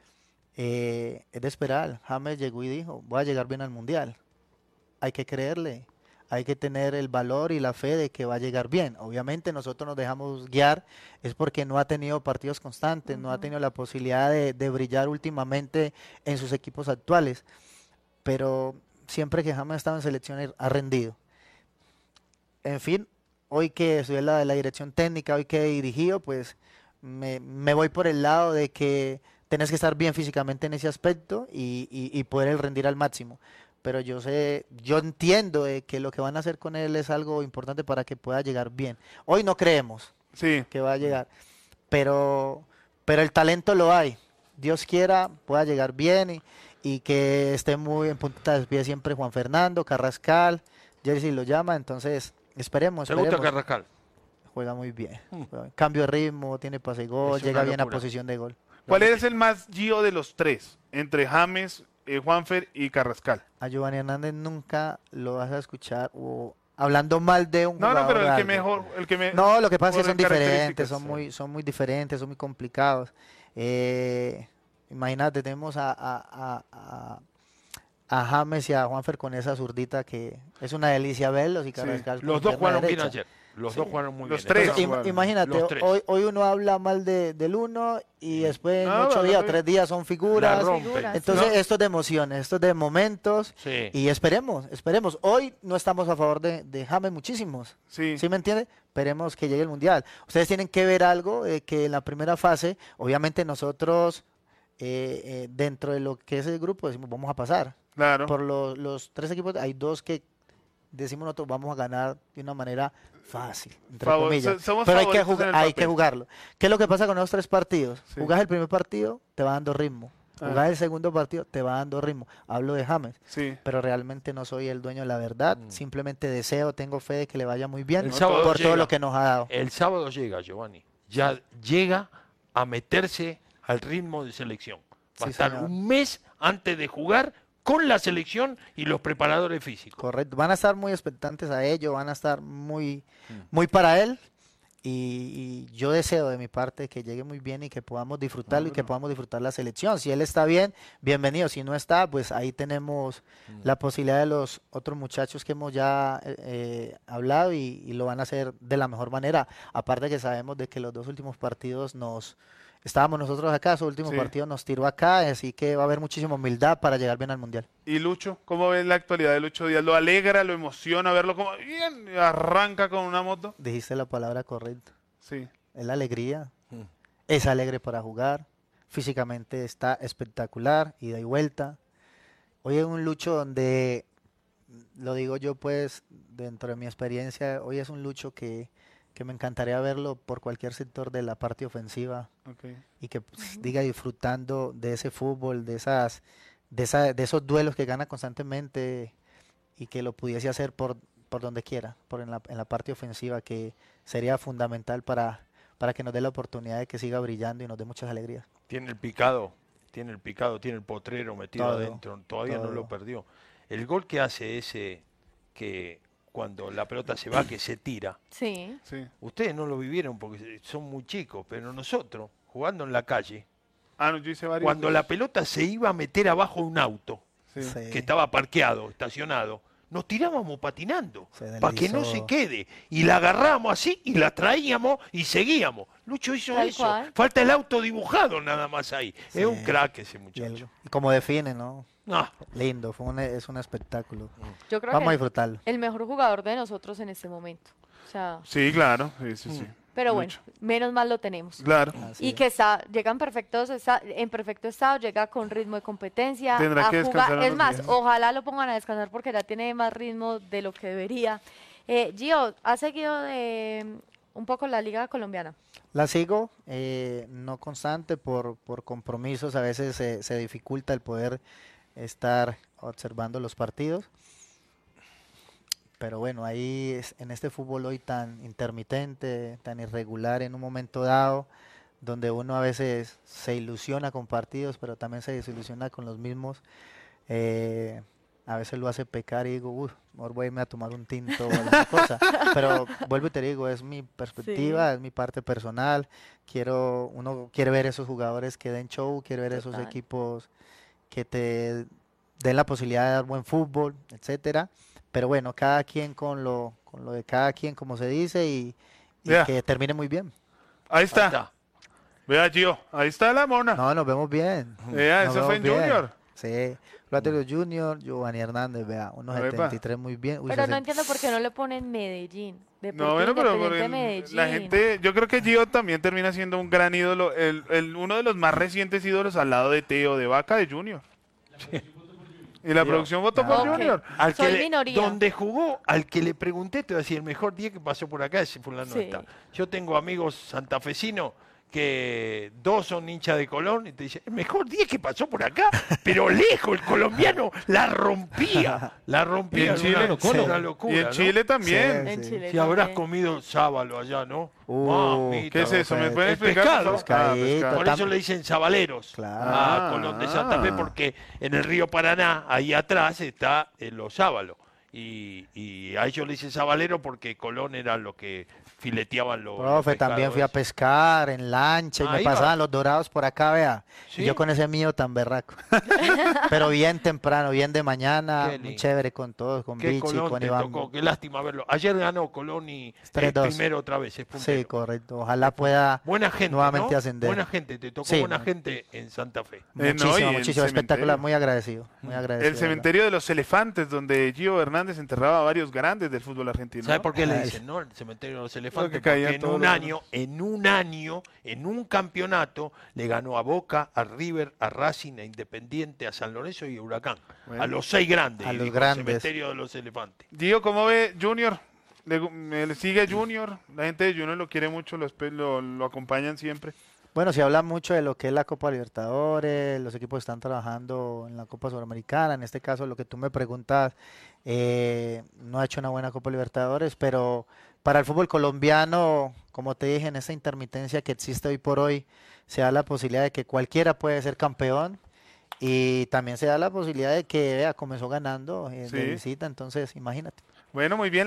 Es de esperar. James llegó y dijo, voy a llegar bien al Mundial. Hay que creerle, hay que tener el valor y la fe de que va a llegar bien. Obviamente nosotros nos dejamos guiar, es porque no ha tenido partidos constantes, no ha tenido la posibilidad de brillar últimamente en sus equipos actuales. Pero siempre que James ha estado en selección ha rendido. En fin, hoy que soy la de la dirección técnica, hoy que he dirigido, pues me voy por el lado de que tenés que estar bien físicamente en ese aspecto y poder rendir al máximo. Pero yo entiendo de que lo que van a hacer con él es algo importante para que pueda llegar bien. Hoy no creemos que va a llegar, pero el talento lo hay. Dios quiera, pueda llegar bien y que esté muy en punta de pie siempre Juan Fernando, Carrascal, Jersey lo llama, entonces esperemos. ¿Te gusta esperemos. Carrascal? Juega muy bien. Cambio de ritmo, tiene pase y gol, Es llega una bien a locura. posición de gol. ¿Cuál es el más Gio de los tres? Entre James, Juanfer y Carrascal. A Giovanni Hernández nunca lo vas a escuchar o hablando mal de un No, jugador. no, pero o el que algo. mejor, el que me. No, lo que pasa es que por son diferentes, características. son muy diferentes, son muy complicados. Imagínate, tenemos a James y a Juanfer con esa zurdita que es una delicia verlos. Y Carrascal con Los dos pierna jugaron bien derecha. ayer. Los dos jugaron muy Los bien. tres. Entonces, Imagínate, los tres. hoy uno habla mal del uno y después en No, 8 no, días, no. 3 días son figuras. La rompe. Entonces No. esto es de emociones, esto es de momentos. Sí. Y esperemos. Hoy no estamos a favor de James muchísimos. Sí. ¿Sí me entiende? Esperemos que llegue el Mundial. Ustedes tienen que ver algo que en la primera fase, obviamente nosotros dentro de lo que es el grupo decimos vamos a pasar. Claro. Por los 3 equipos hay 2 que decimos nosotros vamos a ganar de una manera fácil, entre comillas. Somos Pero hay que, favoritos en el hay que papel. jugarlo. ¿Qué es lo que pasa con esos 3 partidos? Sí. Jugás el primer partido, te va dando ritmo. Jugás el segundo partido, te va dando ritmo. Hablo de James. Sí. Pero realmente no soy el dueño de la verdad. Simplemente deseo, tengo fe de que le vaya muy bien El sábado por todo llega. lo que nos ha dado. El sábado llega, Giovanni. Ya llega a meterse al ritmo de selección. Va a Sí, estar señor. un mes antes de jugar con la selección y los preparadores físicos. Correcto. Van a estar muy expectantes a ello, van a estar muy para él. Y yo deseo de mi parte que llegue muy bien y que podamos disfrutarlo y que podamos disfrutar la selección. Si él está bien, bienvenido. Si no está, pues ahí tenemos la posibilidad de los otros muchachos que hemos ya hablado y lo van a hacer de la mejor manera. Aparte que sabemos de que los 2 últimos partidos estábamos nosotros acá, su último Sí. partido nos tiró acá, así que va a haber muchísima humildad para llegar bien al Mundial. ¿Y Lucho? ¿Cómo ves la actualidad de Lucho Díaz? ¿Lo alegra, lo emociona verlo como bien arranca con una moto? Dijiste la palabra correcta. Sí. Es la alegría. Es alegre para jugar. Físicamente está espectacular, ida y vuelta. Hoy es un Lucho donde, lo digo yo pues, dentro de mi experiencia, hoy es un Lucho que me encantaría verlo por cualquier sector de la parte ofensiva Ok. y que pues, diga disfrutando de ese fútbol, de esos duelos que gana constantemente y que lo pudiese hacer por donde quiera, en la parte ofensiva, que sería fundamental para que nos dé la oportunidad de que siga brillando y nos dé muchas alegrías. Tiene el picado, tiene el potrero metido Todo, adentro, todavía no todo. lo perdió. El gol que hace ese, que cuando la pelota se va, que se tira, Sí. Sí. ustedes no lo vivieron porque son muy chicos, pero nosotros, jugando en la calle, Ah, no, yo hice varios. cuando la pelota se iba a meter abajo de un auto, Sí. Sí. que estaba parqueado, estacionado, nos tirábamos patinando Se para que no deslizó. se quede. Y la agarrábamos así y la traíamos y seguíamos. Lucho hizo Tal eso. cual. Falta el auto dibujado nada más ahí. Sí. Es un crack ese Y muchacho. como define, ¿no? Ah, Lindo, es un espectáculo. Yo creo Vamos a que disfrutarlo. el mejor jugador de nosotros en este momento. O sea, Sí, claro. Sí, sí, sí. pero bueno, Lucho. menos mal lo tenemos. Claro. Y que llega en perfecto estado, llega con ritmo de competencia. Tendrá a que jugar. descansar Es unos más, días. ojalá lo pongan a descansar porque ya tiene más ritmo de lo que debería. Gio, ¿has seguido un poco la liga colombiana? La sigo, no constante por compromisos, a veces se dificulta el poder estar observando los partidos. Pero bueno, ahí en este fútbol hoy tan intermitente, tan irregular en un momento dado, donde uno a veces se ilusiona con partidos, pero también se desilusiona con los mismos, a veces lo hace pecar y digo, uff, mejor voy a irme a tomar un tinto o alguna cosa. Pero vuelvo y te digo, es mi perspectiva, es mi parte personal. Uno quiere ver esos jugadores que den show, quiere ver esos Total. equipos que te den la posibilidad de dar buen fútbol, etcétera. Pero bueno, cada quien con lo de cada quien, como se dice, y Ya. que termine muy bien. Ahí está. Vea, Gio. Ahí está la mona. No, nos vemos bien. Vea, Nos eso fue en vemos bien. Junior. Sí, Platero Junior, Giovanni Hernández, vea, unos Epa. 73 muy bien. Uy, Pero no 60. entiendo por qué no le ponen Medellín. No, Deportivo bueno, pero Independiente Medellín. la gente, yo creo que Gio también termina siendo un gran ídolo, uno de los más recientes ídolos al lado de Teo, de Vaca, de Junior. Y la Gio. producción votó por Ok. Junior. al Soy que minoría. donde jugó, al que le pregunté, te voy a decir, el mejor día que pasó por acá es fulano Sí. está. Yo tengo amigos santafesinos que 2 son hinchas de Colón y te dicen, el mejor día que pasó por acá, pero lejos, el colombiano la rompía. La Y rompía. en Chile, era una y locura, en ¿no? Chile también. En Chile Si habrás también. comido sábalo allá, ¿no? Mamita, ¿Qué es eso? ¿Me pues, pueden el explicar? pescado. por favor? Ah, pescado. Por eso le dicen sabaleros Claro. a Colón de Santa Fe, porque en el río Paraná, ahí atrás, está los sábalos. Y a ellos le dicen sabalero porque Colón era lo que fileteaban los Profe, también fui a pescar en lancha y me Ahí va. pasaban los dorados por acá, vea. ¿Sí? Y yo con ese mío tan berraco. Pero bien temprano, bien de mañana, Qué muy lindo. chévere con todos, con Qué Vichy, Colón con te Iván. tocó, qué lástima verlo. Ayer ganó Colón y 3-2. primero otra vez, es puntero. Sí, correcto. Ojalá pueda Buena gente, nuevamente ¿no? ascender. Buena gente, te tocó Sí, buena gente en Santa Fe. Muchísimo, y el muchísimo espectacular, cementerio. muy agradecido, muy agradecido. El cementerio de los elefantes, donde Gio Hernández enterraba a varios grandes del fútbol argentino. ¿Sabe ¿no? por qué le dicen, no? El cementerio de los elefantes. Porque caían Porque en todos un los- año, en un campeonato, le ganó a Boca, a River, a Racing, a Independiente, a San Lorenzo y a Huracán. Bueno. A los 6 grandes. A y los dijo, grandes. El cementerio de los elefantes. Gio, ¿cómo ve Junior? ¿Le sigue Junior? La gente de Junior lo quiere mucho, lo acompañan siempre. Bueno, se habla mucho de lo que es la Copa Libertadores, los equipos están trabajando en la Copa Sudamericana, en este caso lo que tú me preguntas, no ha hecho una buena Copa Libertadores, pero para el fútbol colombiano, como te dije, en esta intermitencia que existe hoy por hoy, se da la posibilidad de que cualquiera puede ser campeón y también se da la posibilidad de que vea, comenzó ganando de Sí. visita, entonces imagínate. Bueno, muy bien.